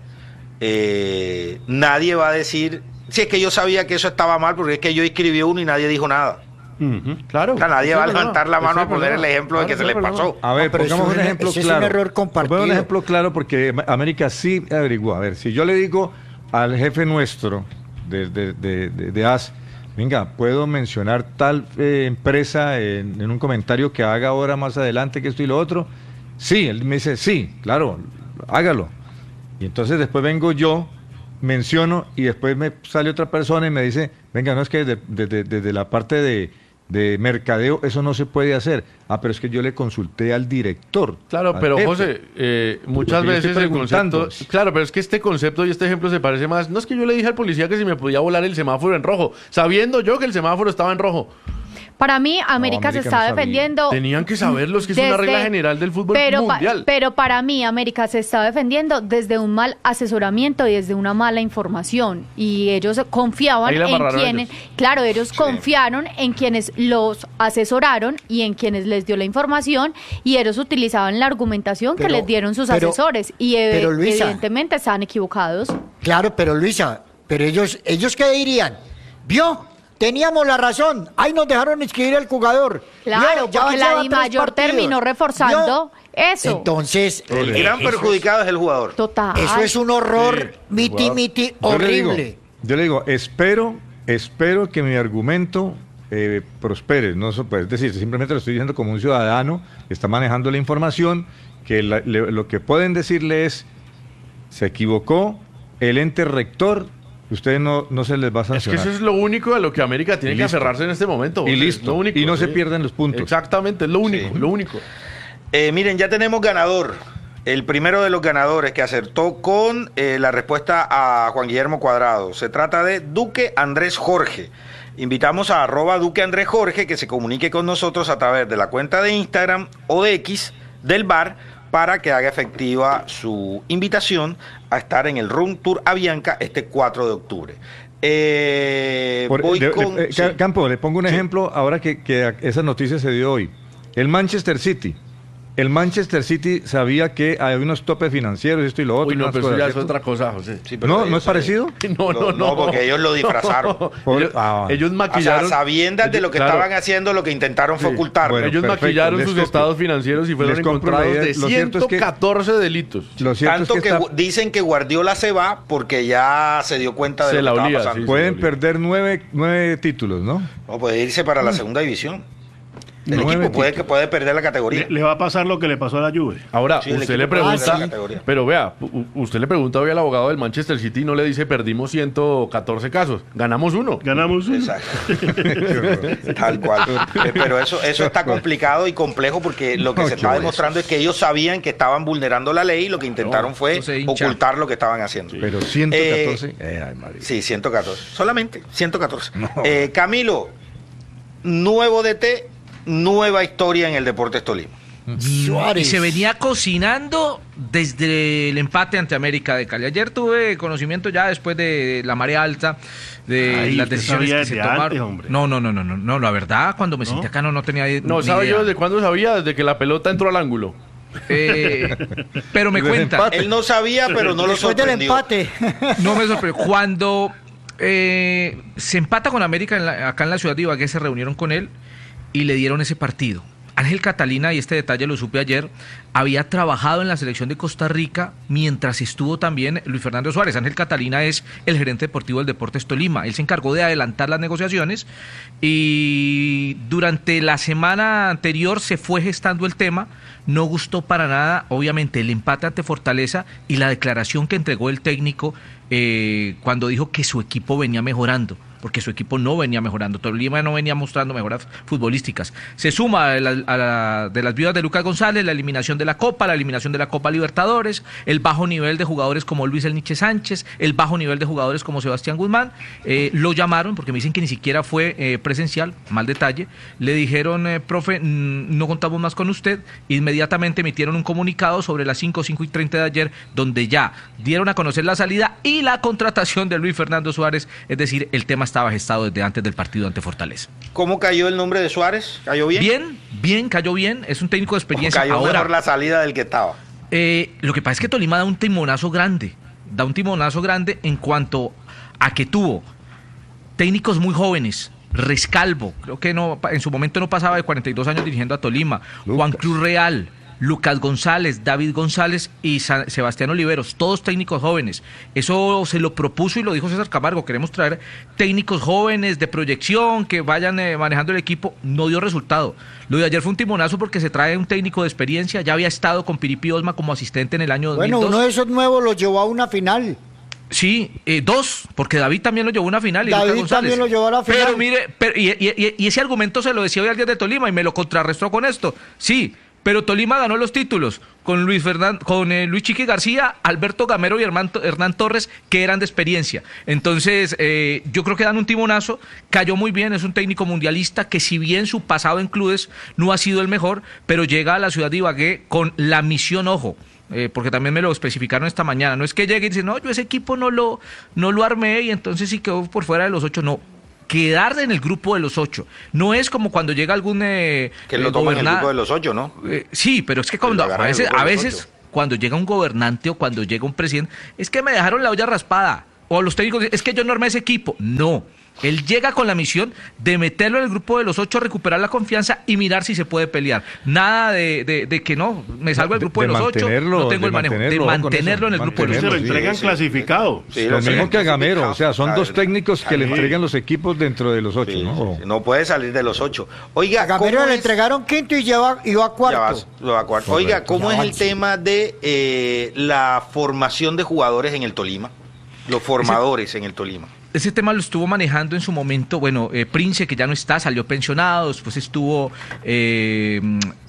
Eh, nadie va a decir, si es que yo sabía que eso estaba mal, porque es que yo escribí uno y nadie dijo nada. Ujú. Claro. O sea, nadie Ese va a es el levantar la problema. mano Ese a es poner el problema. ejemplo de que Claro, se ese le es el pasó. problema. A ver, No, pero pongamos eso un es un- ejemplo ese es un claro. error compartido. Pongamos un ejemplo claro porque América sí averiguó. A ver, si yo le digo al jefe nuestro de, de, de, de, de A S, venga, puedo mencionar tal eh, empresa en, en un comentario que haga ahora más adelante que esto y lo otro. Sí, él me dice, sí, claro, hágalo. Y entonces después vengo yo, menciono y después me sale otra persona y me dice, venga, no es que desde, desde- desde la parte de, de mercadeo eso no se puede hacer. Ah, pero es que yo le consulté al director. Claro, al pero jefe. José, eh, muchas Porque yo veces estoy el concepto... preguntando. Claro, pero es que este concepto y este ejemplo se parece más... No es que yo le dije al policía que si me podía volar el semáforo en rojo, sabiendo yo que el semáforo estaba en rojo. Para mí, América, América se no está sabía. defendiendo. Tenían que saberlo, es que es una desde- regla general del fútbol pero pa- mundial. pero para mí, América se está defendiendo desde un mal asesoramiento y desde una mala información. Y ellos confiaban Ahí la en embarraron quienes. ellos. Claro, ellos confiaron en quienes los asesoraron y en quienes les dio la información. Y ellos utilizaban la argumentación que Pero- les dieron sus pero- asesores. Y eh, pero, Luisa, evidentemente estaban equivocados. Claro, pero Luisa, pero ellos, ¿ellos qué dirían? ¿Vio? Teníamos la razón. Ahí nos dejaron inscribir al jugador. Claro, ¿Vio? Ya porque la lleva tres DIMAYOR partidos. terminó reforzando eso. Entonces, El eh, gran eso perjudicado es el jugador. Total. Eso es un horror, miti, Jugador. miti, Yo le digo- horrible. Yo le digo, espero, espero que mi argumento eh, prospere. No, so- pues, es decir, simplemente lo estoy diciendo como un ciudadano que está manejando la información, que la- le- lo que pueden decirle es, se equivocó el ente rector, ustedes no, no se les va a Es que sancionar. eso es lo único a lo que América tiene Y que listo. aferrarse en este momento. Y Es listo. lo único, Y no se sí. pierden los puntos. Exactamente, es lo único, Sí. lo único. Eh, miren, ya tenemos ganador. El primero de los ganadores que acertó con eh, la respuesta a Juan Guillermo Cuadrado. Se trata de Duque Andrés Jorge. Invitamos a arroba Duque Andrés Jorge que se comunique con nosotros a través de la cuenta de Instagram o de X del bar para que haga efectiva su invitación a estar en el Room Tour Avianca este cuatro de octubre. Eh, Por- voy de- con... le- eh, sí. Ca- Campo, le pongo un ejemplo ahora que, que esa noticia se dio hoy. El Manchester City. El Manchester City sabía que hay unos topes financieros, esto y lo otro. Uy, no, unas pero eso cosas, ya es ¿cierto? otra cosa, José. Sí, pero ¿No? ellos ¿No es saben. parecido? No, no, no. porque ellos lo disfrazaron. Por- ellos, ah, ellos O maquillaron. sea, sabiendas de lo que Claro. estaban haciendo, lo que intentaron fue Sí. ocultarlo. Bueno, ellos perfecto, maquillaron les sus compro. estados financieros y fueron Les compro la encontrados idea. de Lo cierto es que- ciento catorce delitos. Lo cierto Tanto es que, que, está- gu- dicen que Guardiola se va porque ya se dio cuenta de Se lo la que olía, estaba pasando. sí. pueden sí. perder nueve, nueve títulos, ¿no? No, puede irse para la segunda división. El Nueve equipo puede, títulos. que puede perder la categoría. Le, le va a pasar lo que le pasó a la Juve. Ahora, Sí, el usted equipo le puede pregunta, perder la categoría. pero vea, u- usted le pregunta hoy al abogado del Manchester City y no le dice perdimos ciento catorce casos, ganamos uno. Ganamos uno. Exacto. Tal cual. Eh, Pero eso, eso está complicado y complejo porque lo que No, se qué está bueno. demostrando es que ellos sabían que estaban vulnerando la ley y lo que intentaron fue eso se hincha. ocultar lo que estaban haciendo. Pero ciento catorce. Eh, ay, María. Sí, ciento catorce. Solamente ciento catorce. Eh, Camilo, nuevo D T, nueva historia en el Deportes Tolima. Suárez. Y se venía cocinando desde el empate ante América de Cali. Ayer tuve conocimiento ya después de la marea alta de Ay, las usted decisiones sabía que se desde tomaron. antes, hombre. no, no, no, no, no, no, la verdad, cuando me senté acá no, no tenía No, ni ¿sabe idea. yo desde cuándo sabía? Desde que la pelota entró al ángulo. Eh, pero me Desde cuenta. empate. Él no sabía, pero no lo Después del sorprendió. empate. No me sorprendió. Cuando eh, se empata con América en la- acá en la ciudad de Ibagué, se reunieron con él y le dieron ese partido. Ángel Catalina, y este detalle lo supe ayer, había trabajado en la selección de Costa Rica mientras estuvo también Luis Fernando Suárez. Ángel Catalina es el gerente deportivo del Deportes Tolima. Él se encargó de adelantar las negociaciones y durante la semana anterior se fue gestando el tema. No gustó para nada, obviamente, el empate ante Fortaleza y la declaración que entregó el técnico eh, cuando dijo que su equipo venía mejorando, porque su equipo no venía mejorando, Tolima no venía mostrando mejoras futbolísticas. Se suma a la, a la, de las viudas de Lucas González, la eliminación de la Copa, la eliminación de la Copa Libertadores, el bajo nivel de jugadores como Luis El Nietzsche Sánchez, el bajo nivel de jugadores como Sebastián Guzmán. Eh, lo llamaron, porque me dicen que ni siquiera fue eh, presencial, mal detalle, le dijeron, eh, profe, mm, no contamos más con usted. Inmediatamente emitieron un comunicado sobre las cinco, cinco y treinta de ayer, donde ya dieron a conocer la salida y la contratación de Luis Fernando Suárez, es decir, el tema estaba gestado desde antes del partido ante Fortaleza. ¿Cómo cayó el nombre de Suárez? ¿Cayó bien? Bien, bien, cayó bien, es un técnico de ¿O experiencia. cayó Ahora, mejor la salida del que estaba? eh, lo que pasa es que Tolima da un timonazo grande, da un timonazo grande en cuanto a que tuvo técnicos muy jóvenes. Rescalvo, creo que no, en su momento no pasaba de cuarenta y dos años dirigiendo a Tolima. Lucas. Juan Cruz Real, Lucas González, David González y Sa- Sebastián Oliveros, todos técnicos jóvenes. Eso se lo propuso y lo dijo César Camargo. Queremos traer técnicos jóvenes de proyección que vayan eh, manejando el equipo. No dio resultado. Lo de ayer fue un timonazo porque se trae un técnico de experiencia. Ya había estado con Piripi Osma como asistente en el año dos mil dos. Bueno, uno de esos nuevos los llevó a una final. Sí, eh, dos, porque David también lo llevó a una final y David Lucas González. también lo llevó a la final. Pero mire, pero, y, y- y ese argumento se lo decía hoy alguien de Tolima y me lo contrarrestó con esto. Sí, Pero Tolima ganó los títulos con Luis Fernán, con eh, Luis Chiqui García, Alberto Gamero y Hernán, Hernán Torres, que eran de experiencia. Entonces, eh, yo creo que dan un timonazo, cayó muy bien, es un técnico mundialista que si bien su pasado en clubes no ha sido el mejor, pero llega a la ciudad de Ibagué con la misión, ojo, eh, porque también me lo especificaron esta mañana, no es que llegue y dice, no, yo ese equipo no lo, no lo armé y entonces sí quedó por fuera de los ocho, no. Quedar en el grupo de los ocho. No es como cuando llega algún... Eh, que lo eh, toman en el goberna- grupo de los ocho, ¿no? Eh, sí, pero es que cuando Lo a agarran en el veces, grupo a de los veces ocho. cuando llega un gobernante o cuando llega un presidente, es que me dejaron la olla raspada. O los técnicos dicen, es que yo no armé ese equipo. No. Él llega con la misión de meterlo en el grupo de los ocho, recuperar la confianza y mirar si se puede pelear. Nada de, de, de que no, me salgo del De- grupo de, de los ocho, mantenerlo, no tengo de el manejo. De mantenerlo, ojo con mantenerlo en el eso, grupo de los Se lo ocho. mantenerlo, sí, entregan sí. clasificado. Sí, Lo lo mismo que a Gamero, o sea, son Claro. dos técnicos que le Sí. entregan los equipos dentro de los ocho, Sí, ¿no? sí, O- sí. No puede salir de los ocho. Oiga, A Gamero ¿cómo le es- entregaron quinto y lleva, iba a Ya cuarto. vas, lo va a cuarto. Oiga, Correcto. ¿cómo Ya es el vas. tema de eh, la formación de jugadores en el Tolima? Los formadores en el Tolima. Ese tema lo estuvo manejando en su momento, bueno, eh, Prince, que ya no está, salió pensionado, después estuvo eh,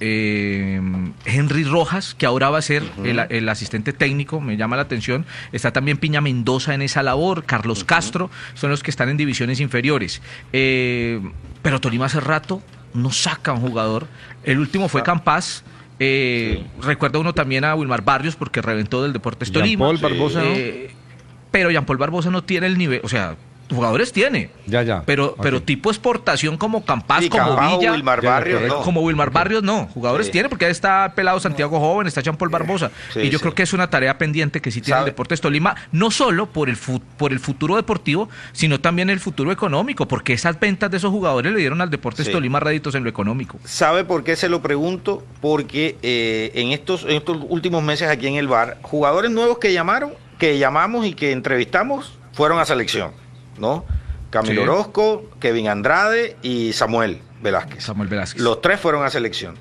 eh, Henry Rojas, que ahora va a ser uh-huh. el, el asistente técnico, me llama la atención, está también Piña Mendoza en esa labor, Carlos uh-huh. Castro, son los que están en divisiones inferiores. Eh, pero Tolima hace rato no saca un jugador, el último fue Campás. Eh, sí. Recuerda uno también a Wilmar Barrios porque reventó del Deportes Tolima. Jean Paul Barbosa, eh, ¿no? Pero Jean Paul Barbosa no tiene el nivel, o sea, jugadores tiene. Ya, ya. Pero, okay. pero tipo exportación como Campás, sí, como Campás Villa. O Wilmar Barrios, no. Como Wilmar Barrios, no. Jugadores sí. tiene porque ahí está pelado Santiago Joven, está Jean Paul Barbosa. Sí, y yo sí. creo que es una tarea pendiente que sí tiene ¿Sabe? el Deportes Tolima, no solo por el, fu- por el futuro deportivo, sino también el futuro económico, porque esas ventas de esos jugadores le dieron al Deportes sí. Tolima réditos en lo económico. ¿Sabe por qué se lo pregunto? Porque eh, en, estos, en estos últimos meses aquí en el bar, jugadores nuevos que llamaron, que llamamos y que entrevistamos, fueron a selección, ¿no? Camilo sí. Orozco, Kevin Andrade y Samuel Velázquez. Samuel Velázquez. Los tres fueron a selección.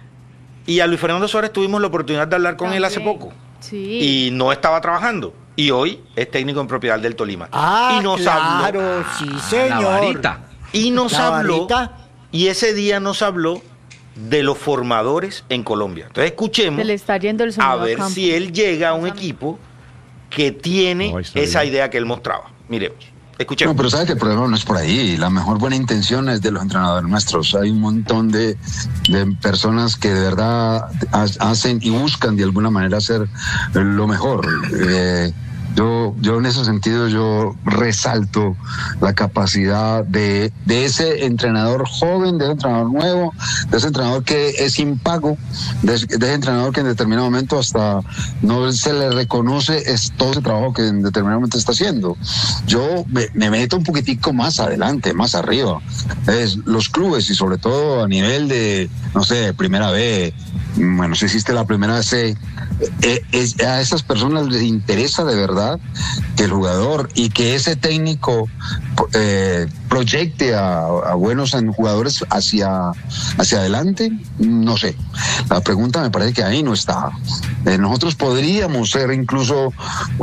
Y a Luis Fernando Suárez tuvimos la oportunidad de hablar con También. él hace poco. Sí. Y no estaba trabajando. Y hoy es técnico en propiedad del Tolima. Ah, y nos claro, habló, sí, señor. La varita. Y nos La habló. varita. Y ese día nos habló de los formadores en Colombia. Entonces escuchemos Se le está yendo el sonido a ver a campo. si él llega a un equipo que tiene no, esa bien. idea que él mostraba. Miremos, escuchemos. No, pero sabe que el problema no es por ahí. La mejor buena intención es de los entrenadores nuestros. Hay un montón de, de personas que de verdad hacen y buscan de alguna manera hacer lo mejor. Eh, Yo, yo en ese sentido yo resalto la capacidad de, de ese entrenador joven, de ese entrenador nuevo, de ese entrenador que es impago, de, de ese entrenador que en determinado momento hasta no se le reconoce es todo ese trabajo que en determinado momento está haciendo. Yo me, me meto un poquitico más adelante, más arriba. Es, los clubes y sobre todo a nivel de, no sé, primera B, bueno, si existe la primera C, eh, es, a esas personas les interesa de verdad que el jugador y que ese técnico eh, proyecte a, a buenos jugadores hacia, hacia adelante, no sé. La pregunta me parece que ahí no está. Eh, nosotros podríamos ser incluso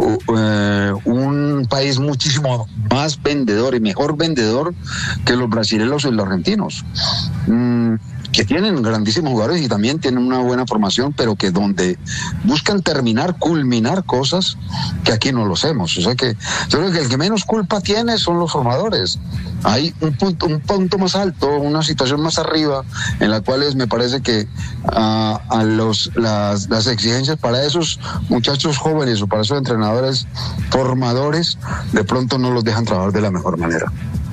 uh, un país muchísimo más vendedor y mejor vendedor que los brasileños y los argentinos. Mm, que tienen grandísimos jugadores y también tienen una buena formación, pero que donde buscan terminar, culminar cosas que aquí no lo hacemos. O sea que yo creo que el que menos culpa tiene son los formadores. Hay un punto, un punto más alto, una situación más arriba, en la cual es, me parece que uh, a los las, las exigencias para esos muchachos jóvenes o para esos entrenadores formadores, de pronto no los dejan trabajar de la mejor manera.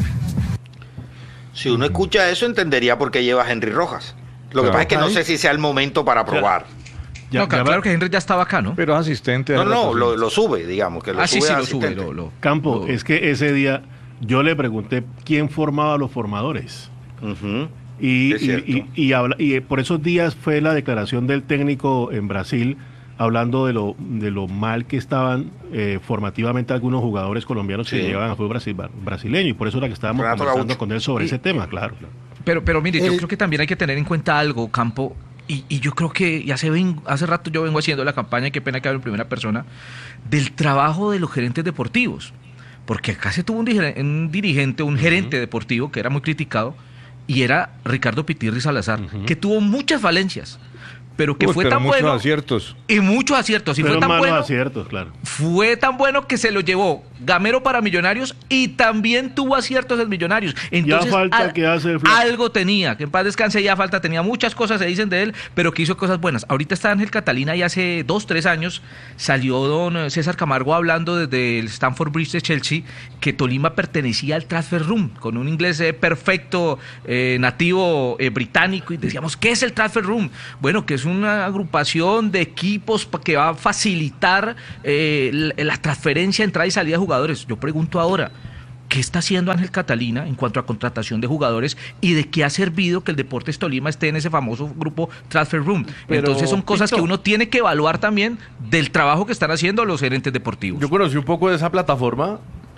Si uno escucha eso, entendería por qué lleva a Henry Rojas. Lo que Claro. pasa es que no sé si sea el momento para probar. Ya- no, claro, ya- claro que Henry ya estaba acá, ¿no? Pero es asistente. No, de la no, lo, posición. lo sube, digamos, que lo ah, sí, sube sí, a lo sube. asistente. Lo, lo- Campo, lo- es que ese día yo le pregunté quién formaba a los formadores. Ujú. Y, Es y, cierto. y, y habla- y por esos días fue la declaración del técnico en Brasil hablando de lo de lo mal que estaban eh, formativamente algunos jugadores colombianos Sí. que llegaban al fútbol brasil, brasileño, y por eso era que estábamos Renato conversando Gaucho. con él sobre Y- ese tema, claro. claro. Pero, pero mire, yo El- creo que también hay que tener en cuenta algo, Campo, y, y yo creo que ya se ven, hace rato yo vengo haciendo la campaña, qué pena que hable en primera persona, del trabajo de los gerentes deportivos. Porque acá se tuvo un, dirige- un dirigente, un gerente deportivo que era muy criticado, y era Ricardo Pitirri Salazar, Ujú. que tuvo muchas falencias. pero que Uy, fue pero tan muchos bueno. aciertos. Y muchos aciertos. Y Pero fue tan malos bueno. aciertos, claro. Fue tan bueno que se lo llevó Gamero para Millonarios y también tuvo aciertos en Millonarios. Entonces, falta al- que hace el flaco. algo tenía, que en paz descanse, ya falta, tenía muchas cosas, se dicen de él, pero que hizo cosas buenas. Ahorita está Ángel Catalina y hace dos, tres años salió don César Camargo hablando desde el Stamford Bridge de Chelsea que Tolima pertenecía al Transfer Room, con un inglés eh, perfecto, eh, nativo eh, británico, y decíamos, ¿qué es el Transfer Room? Bueno, que es una agrupación de equipos pa- que va a facilitar eh, la, la transferencia, entrada y salida de jugadores. Yo pregunto ahora, ¿qué está haciendo Ángel Catalina en cuanto a contratación de jugadores y de qué ha servido que el Deportes Tolima esté en ese famoso grupo Transfer Room? Pero, Entonces son cosas Tito, que uno tiene que evaluar también del trabajo que están haciendo los gerentes deportivos. Yo conocí un poco de esa plataforma.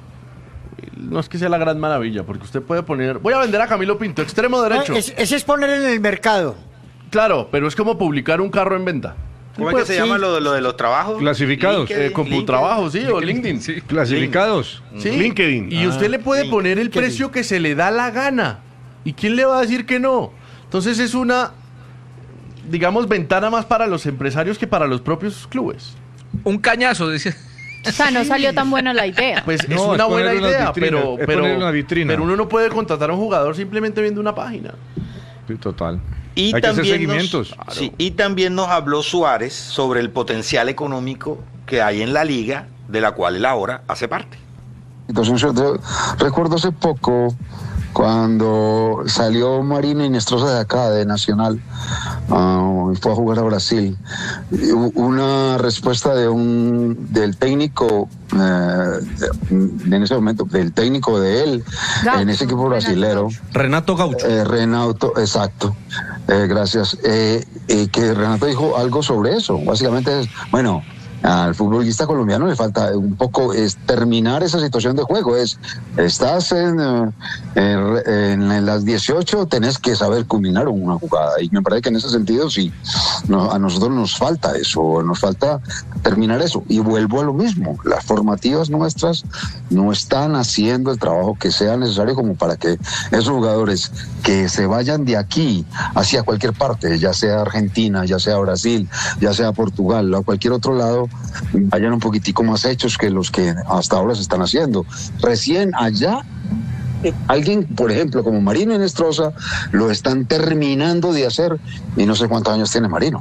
No es que sea la gran maravilla, porque usted puede poner... Voy a vender a Camilo Pinto, extremo derecho. No, es- ese es poner en el mercado. Claro, pero es como publicar un carro en venta. ¿Cómo es que se Sí. llama lo, de- lo de los trabajos? Clasificados. LinkedIn, Eh, Computrabajo, sí, o LinkedIn. Sí. Clasificados. Sí. LinkedIn. Y usted le puede LinkedIn. poner el LinkedIn. precio que se le da la gana. ¿Y quién le va a decir que no? Entonces es una, digamos, ventana más para los empresarios que para los propios clubes. Un cañazo, decía. O sea, no salió tan buena la idea. Pues es No, una es buena ponerle unas idea, vitrinas, pero, es pero, ponerle una vitrina. pero uno no puede contratar a un jugador simplemente viendo una página. Sí, total. Y Hay que hacer también, seguimientos. nos, sí, y también nos habló Suárez sobre el potencial económico que hay en la liga, de la cual él ahora hace parte. Situación cierta. Recuerdo hace poco cuando salió Marino Inestrosa de acá, de Nacional, uh, y fue a jugar a Brasil. Y hu- una respuesta de un del técnico, eh, de- en ese momento, del técnico de él, Gaucho, en ese equipo Renato brasilero. Gaucho. Renato Gaucho. Eh, Renato, exacto. Eh, gracias. Eh, eh, que Renato dijo algo sobre eso. Básicamente es, bueno, al futbolista colombiano le falta un poco es terminar esa situación de juego. Es, estás en, eh, en, en las dieciocho, tenés que saber culminar una jugada. Y me parece que en ese sentido sí, no, a nosotros nos falta eso, nos falta terminar eso. Y vuelvo a lo mismo, las formativas nuestras no están haciendo el trabajo que sea necesario como para que esos jugadores que se vayan de aquí hacia cualquier parte, ya sea Argentina, ya sea Brasil, ya sea Portugal o cualquier otro lado, vayan un poquitico más hechos que los que hasta ahora se están haciendo. Recién allá, alguien, por ejemplo, como Marino Inestrosa, lo están terminando de hacer y no sé cuántos años tiene Marino.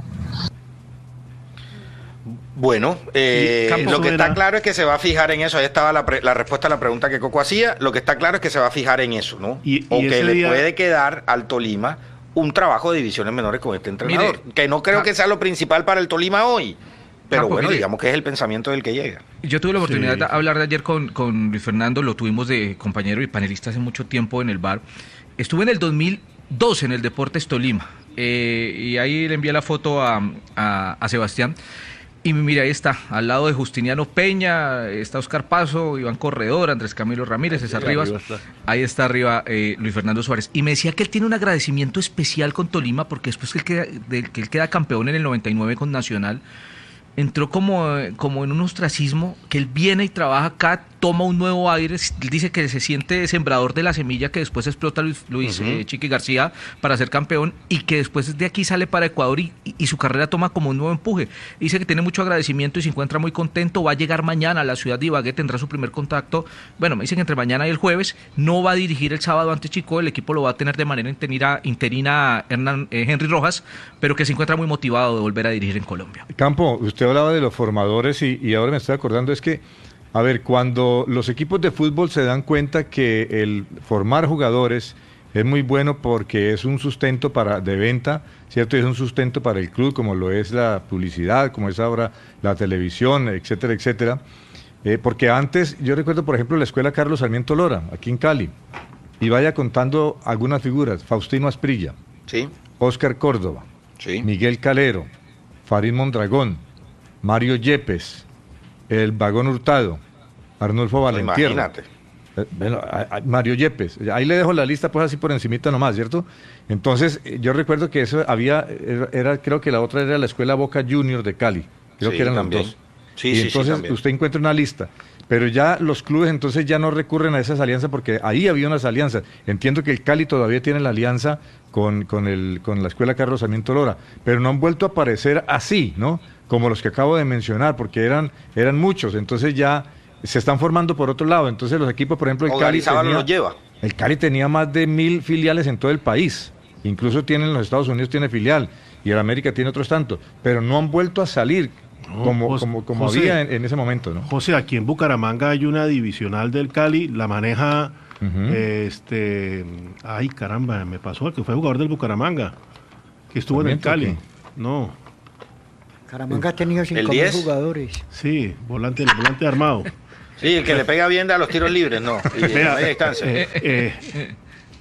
Bueno, eh, Y Campos lo que era- está claro es que se va a fijar en eso. Ahí estaba la, pre- la respuesta a la pregunta que Coco hacía. Lo que está claro es que se va a fijar en eso, ¿no? Y- y o que ese le día- puede quedar al Tolima un trabajo de divisiones menores con este entrenador. Mire, que no creo Ca- que sea lo principal para el Tolima hoy. Pero Campo, bueno, mire. digamos que es el pensamiento del que llega. Yo tuve la oportunidad Sí. de hablar de ayer con, con Luis Fernando, lo tuvimos de compañero y panelista hace mucho tiempo en el bar. Estuve en el dos mil doce en el Deportes Tolima, eh, y ahí le envié la foto a, a, a Sebastián. Y mira, ahí está, al lado de Justiniano Peña, está Oscar Paso, Iván Corredor, Andrés Camilo Ramírez, César Ahí Rivas. arriba está. Ahí está arriba eh, Luis Fernando Suárez. Y me decía que él tiene un agradecimiento especial con Tolima, porque después que él queda, de, que él queda campeón en el noventa y nueve con Nacional, entró como, eh, como en un ostracismo, que él viene y trabaja acá, toma un nuevo aire, él dice que se siente sembrador de la semilla que después explota Luis, Luis Ujú. eh, Chiqui García para ser campeón, y que después de aquí sale para Ecuador y, y- y su carrera toma como un nuevo empuje. Dice que tiene mucho agradecimiento y se encuentra muy contento, va a llegar mañana a la ciudad de Ibagué, tendrá su primer contacto, bueno, me dicen que entre mañana y el jueves, no va a dirigir el sábado ante Chico, el equipo lo va a tener de manera interina, interina Hernán, eh, Henry Rojas, pero que se encuentra muy motivado de volver a dirigir en Colombia. Campo, usted hablaba de los formadores y, y ahora me estoy acordando es que, a ver, cuando los equipos de fútbol se dan cuenta que el formar jugadores es muy bueno porque es un sustento para de venta, ¿cierto? Y es un sustento para el club, como lo es la publicidad, como es ahora la televisión, etcétera, etcétera. Eh, porque antes, yo recuerdo, por ejemplo, la escuela Carlos Sarmiento Lora, aquí en Cali, y vaya contando algunas figuras: Faustino Asprilla, Sí, Óscar Córdoba, sí. Miguel Calero, Farid Mondragón, Mario Yepes, el Vagón Hurtado, Arnulfo Valentierra. Imagínate. Eh, bueno, a- a- Mario Yepes. Ahí le dejo la lista pues así por encimita nomás, ¿cierto? Entonces, eh, yo recuerdo que eso había, era, era- creo que la otra era la Escuela Boca Junior de Cali. Creo Sí, que eran también. las dos. Sí, y sí, sí, entonces también. usted encuentra una lista. pero ya los clubes entonces ya no recurren a esas alianzas porque ahí había unas alianzas. Entiendo que el Cali todavía tiene la alianza con, con, el, con la Escuela Carlos Sarmiento Lora, pero no han vuelto a aparecer así, ¿no? Como los que acabo de mencionar, porque eran, eran muchos, entonces ya se están formando por otro lado. Entonces los equipos, por ejemplo, el Cali tenía, los lleva. el Cali tenía más de mil filiales en todo el país, incluso tienen en los Estados Unidos tiene filial, y el América tiene otros tantos, pero no han vuelto a salir no, como, José, como, como José, había en, en ese momento, ¿no? José, aquí en Bucaramanga hay una divisional del Cali, la maneja, uh-huh. este, ay caramba, me pasó el que fue jugador del Bucaramanga, que estuvo en el Cali, ¿qué? No. Bucaramanga ha tenido cinco mil jugadores. Sí, volante, volante armado. Sí, el que le pega bien a los tiros libres, no, y de media distancia. Eh, eh,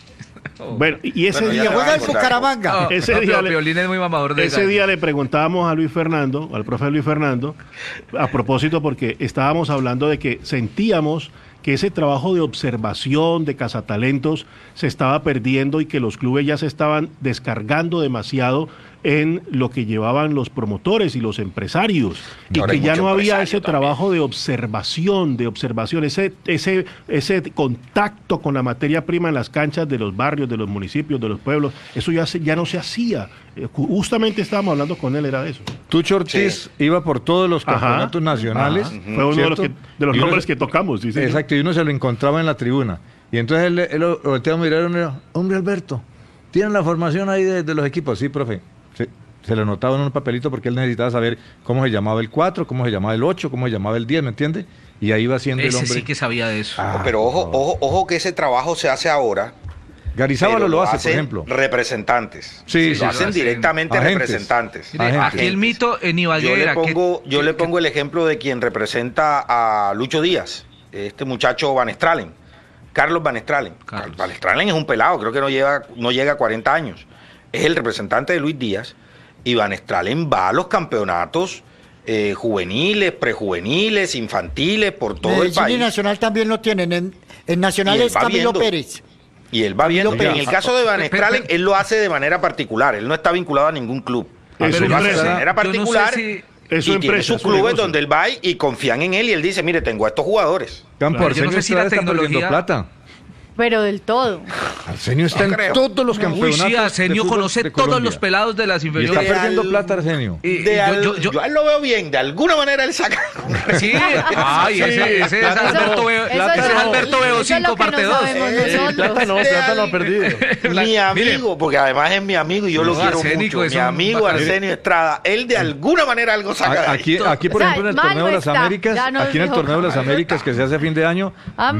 Bueno, y ese bueno, día juega el Bucaramanga. Oh, ese no, día, le, es muy mamador de ese gallo. día le preguntábamos a Luis Fernando, al profe Luis Fernando, a propósito porque estábamos hablando de que sentíamos que ese trabajo de observación, de cazatalentos, se estaba perdiendo y que los clubes ya se estaban descargando demasiado en lo que llevaban los promotores y los empresarios, y Ahora que ya no había ese también. trabajo de observación, de observación, ese, ese, ese contacto con la materia prima en las canchas de los barrios, de los municipios, de los pueblos, eso ya, se, ya no se hacía. Justamente estábamos hablando con él, era de eso. Tucho Ortiz sí. iba por todos los campeonatos ajá, nacionales. Ajá. Fue uno de los, que, de los nombres que tocamos. ¿Sí, exacto, y uno se lo encontraba en la tribuna. Y entonces él, él lo volteaba a mirar y me dijo, hombre Alberto, ¿tienen la formación ahí de, de los equipos? Sí, profe. Se, se le anotaba en un papelito porque él necesitaba saber cómo se llamaba el cuatro, cómo se llamaba el ocho, cómo se llamaba el diez, ¿me entiende? Y ahí va siendo ese el hombre. sí que sabía de eso. Ah, pero ojo, ojo, ojo que ese trabajo se hace ahora. Garizábalo lo, lo hace, por ejemplo. Representantes. Sí, sí, lo hacen directamente agentes, representantes. Mire, aquí el mito en Ibaguera. Yo le pongo, que, yo que, le pongo que, el ejemplo de quien representa a Lucho Díaz, este muchacho Van Stralen, Carlos Van Stralen. Carlos. Van Stralen es un pelado, creo que no, lleva, no llega a cuarenta años. Es el representante de Luis Díaz. Y Van Stralen va a los campeonatos eh, juveniles, prejuveniles, infantiles, por todo Medellín el país. Y Nacional también lo tienen. En, en Nacional es Camilo viendo, Pérez. Y él va viendo. En el caso de Van Stralen, él lo hace de manera particular. Él no está vinculado a ningún club. Eso él lo hace de manera particular. No sé si... Eso y tiene sus clubes donde él va y confían en él y él dice, mire, tengo a estos jugadores. Campo, claro, yo no sé si la tecnología... plata. Pero del todo. Arsenio está no en creo. todos los campeonatos. Uy, sí, Arsenio conoce todos los pelados de las inferiores. Y está perdiendo al... plata, Arsenio. Y, de al... yo, yo, yo a él lo veo bien, de alguna manera él saca. Sí, ay, ese, ese es Alberto Veo, ese es Alberto Veo cinco parte dos. Plata no, plata no ha perdido. Mi amigo, porque además es mi amigo y yo lo quiero mucho. Mi amigo Arsenio Estrada, él de alguna manera algo saca. Aquí, aquí por ejemplo, en el torneo de las Américas, aquí en el torneo de las Américas que se hace a fin de año,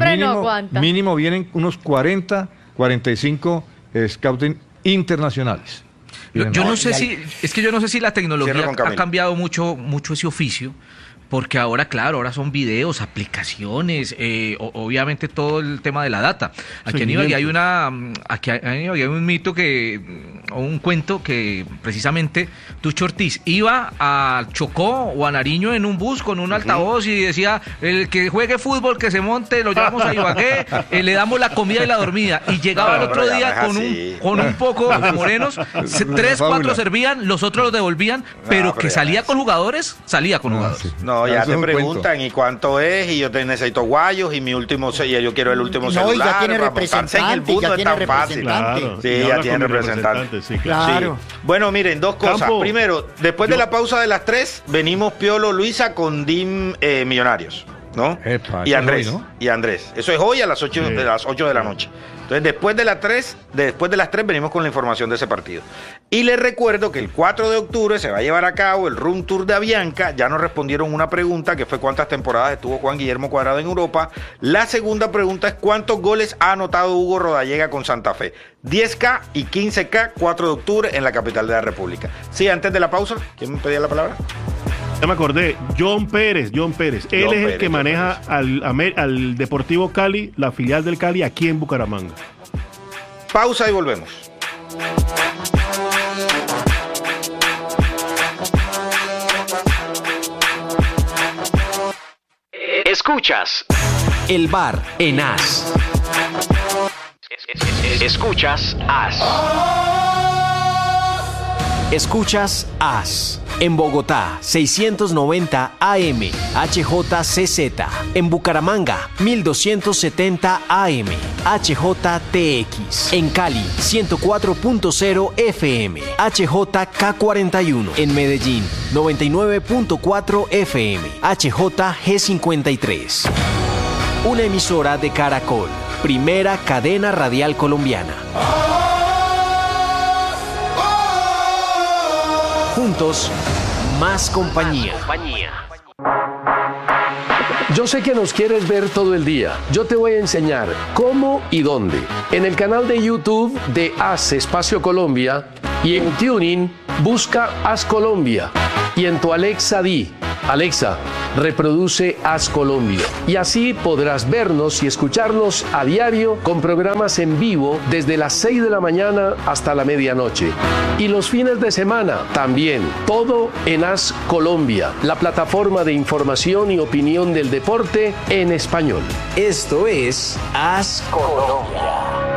mínimo vienen unos cuarenta, cuarenta y cinco eh, scouting internacionales. Yo, yo no sé si, es que yo no sé si la tecnología ha cambiado mucho, mucho ese oficio, porque ahora, claro, ahora son videos, aplicaciones, eh, obviamente todo el tema de la data. Aquí en Ibagué hay una, aquí hay un mito que, o un cuento que precisamente Tucho Ortiz iba a Chocó o a Nariño en un bus con un altavoz uh-huh. y decía, el que juegue fútbol, que se monte, lo llevamos a Ibagué, eh, le damos la comida y la dormida. Y llegaba el otro día con un, con un poco de morenos, tres, cuatro servían, los otros los devolvían, pero no, que salía con jugadores, salía con no, jugadores. Sí. No, ya te preguntan, cuento. ¿Y cuánto es? Y yo te necesito guayos, y mi último, y yo quiero el último no, celular. No, ya tiene representante, en el mundo ya es tiene tan representante. Fácil. Claro, sí, ya tiene representante. Sí, claro. Sí. Bueno, miren, dos cosas. Campo, Primero, después yo... de la pausa de las tres, venimos Piolo Luisa con D I M eh, Millonarios, ¿no? Epa, y Andrés, hoy, ¿no? y Andrés. Eso es hoy a las ocho, sí. de las ocho de la noche. Entonces, después de las tres, después de las tres venimos con la información de ese partido. Y les recuerdo que el cuatro de octubre se va a llevar a cabo el Room Tour de Avianca. Ya nos respondieron una pregunta que fue cuántas temporadas estuvo Juan Guillermo Cuadrado en Europa. La segunda pregunta es cuántos goles ha anotado Hugo Rodallega con Santa Fe. diez K y quince K, cuatro de octubre en la capital de la República. Sí, antes de la pausa, ¿quién me pedía la palabra? Ya me acordé, John Pérez, John Pérez. Él John es el Pérez, que maneja al, al Deportivo Cali, la filial del Cali, aquí en Bucaramanga. Pausa y volvemos. Escuchas El Bar en As. Escuchas As. Escuchas As. En Bogotá, seiscientos noventa A M, H J C Z. En Bucaramanga, mil doscientos setenta A M, H J T X. En Cali, ciento cuatro punto cero F M, H J K cuarenta y uno. En Medellín, noventa y nueve punto cuatro F M, H J G cincuenta y tres. Una emisora de Caracol, primera cadena radial colombiana. Juntos, más compañía. Yo sé que nos quieres ver todo el día. Yo te voy a enseñar cómo y dónde. En el canal de YouTube de Haz Espacio Colombia y en TuneIn busca Haz Colombia. Y en tu Alexa di, Alexa, reproduce Haz Colombia. Y así podrás vernos y escucharnos a diario con programas en vivo desde las seis de la mañana hasta la medianoche. Y los fines de semana también. Todo en Haz Colombia, la plataforma de información y opinión del deporte en español. Esto es Haz Colombia.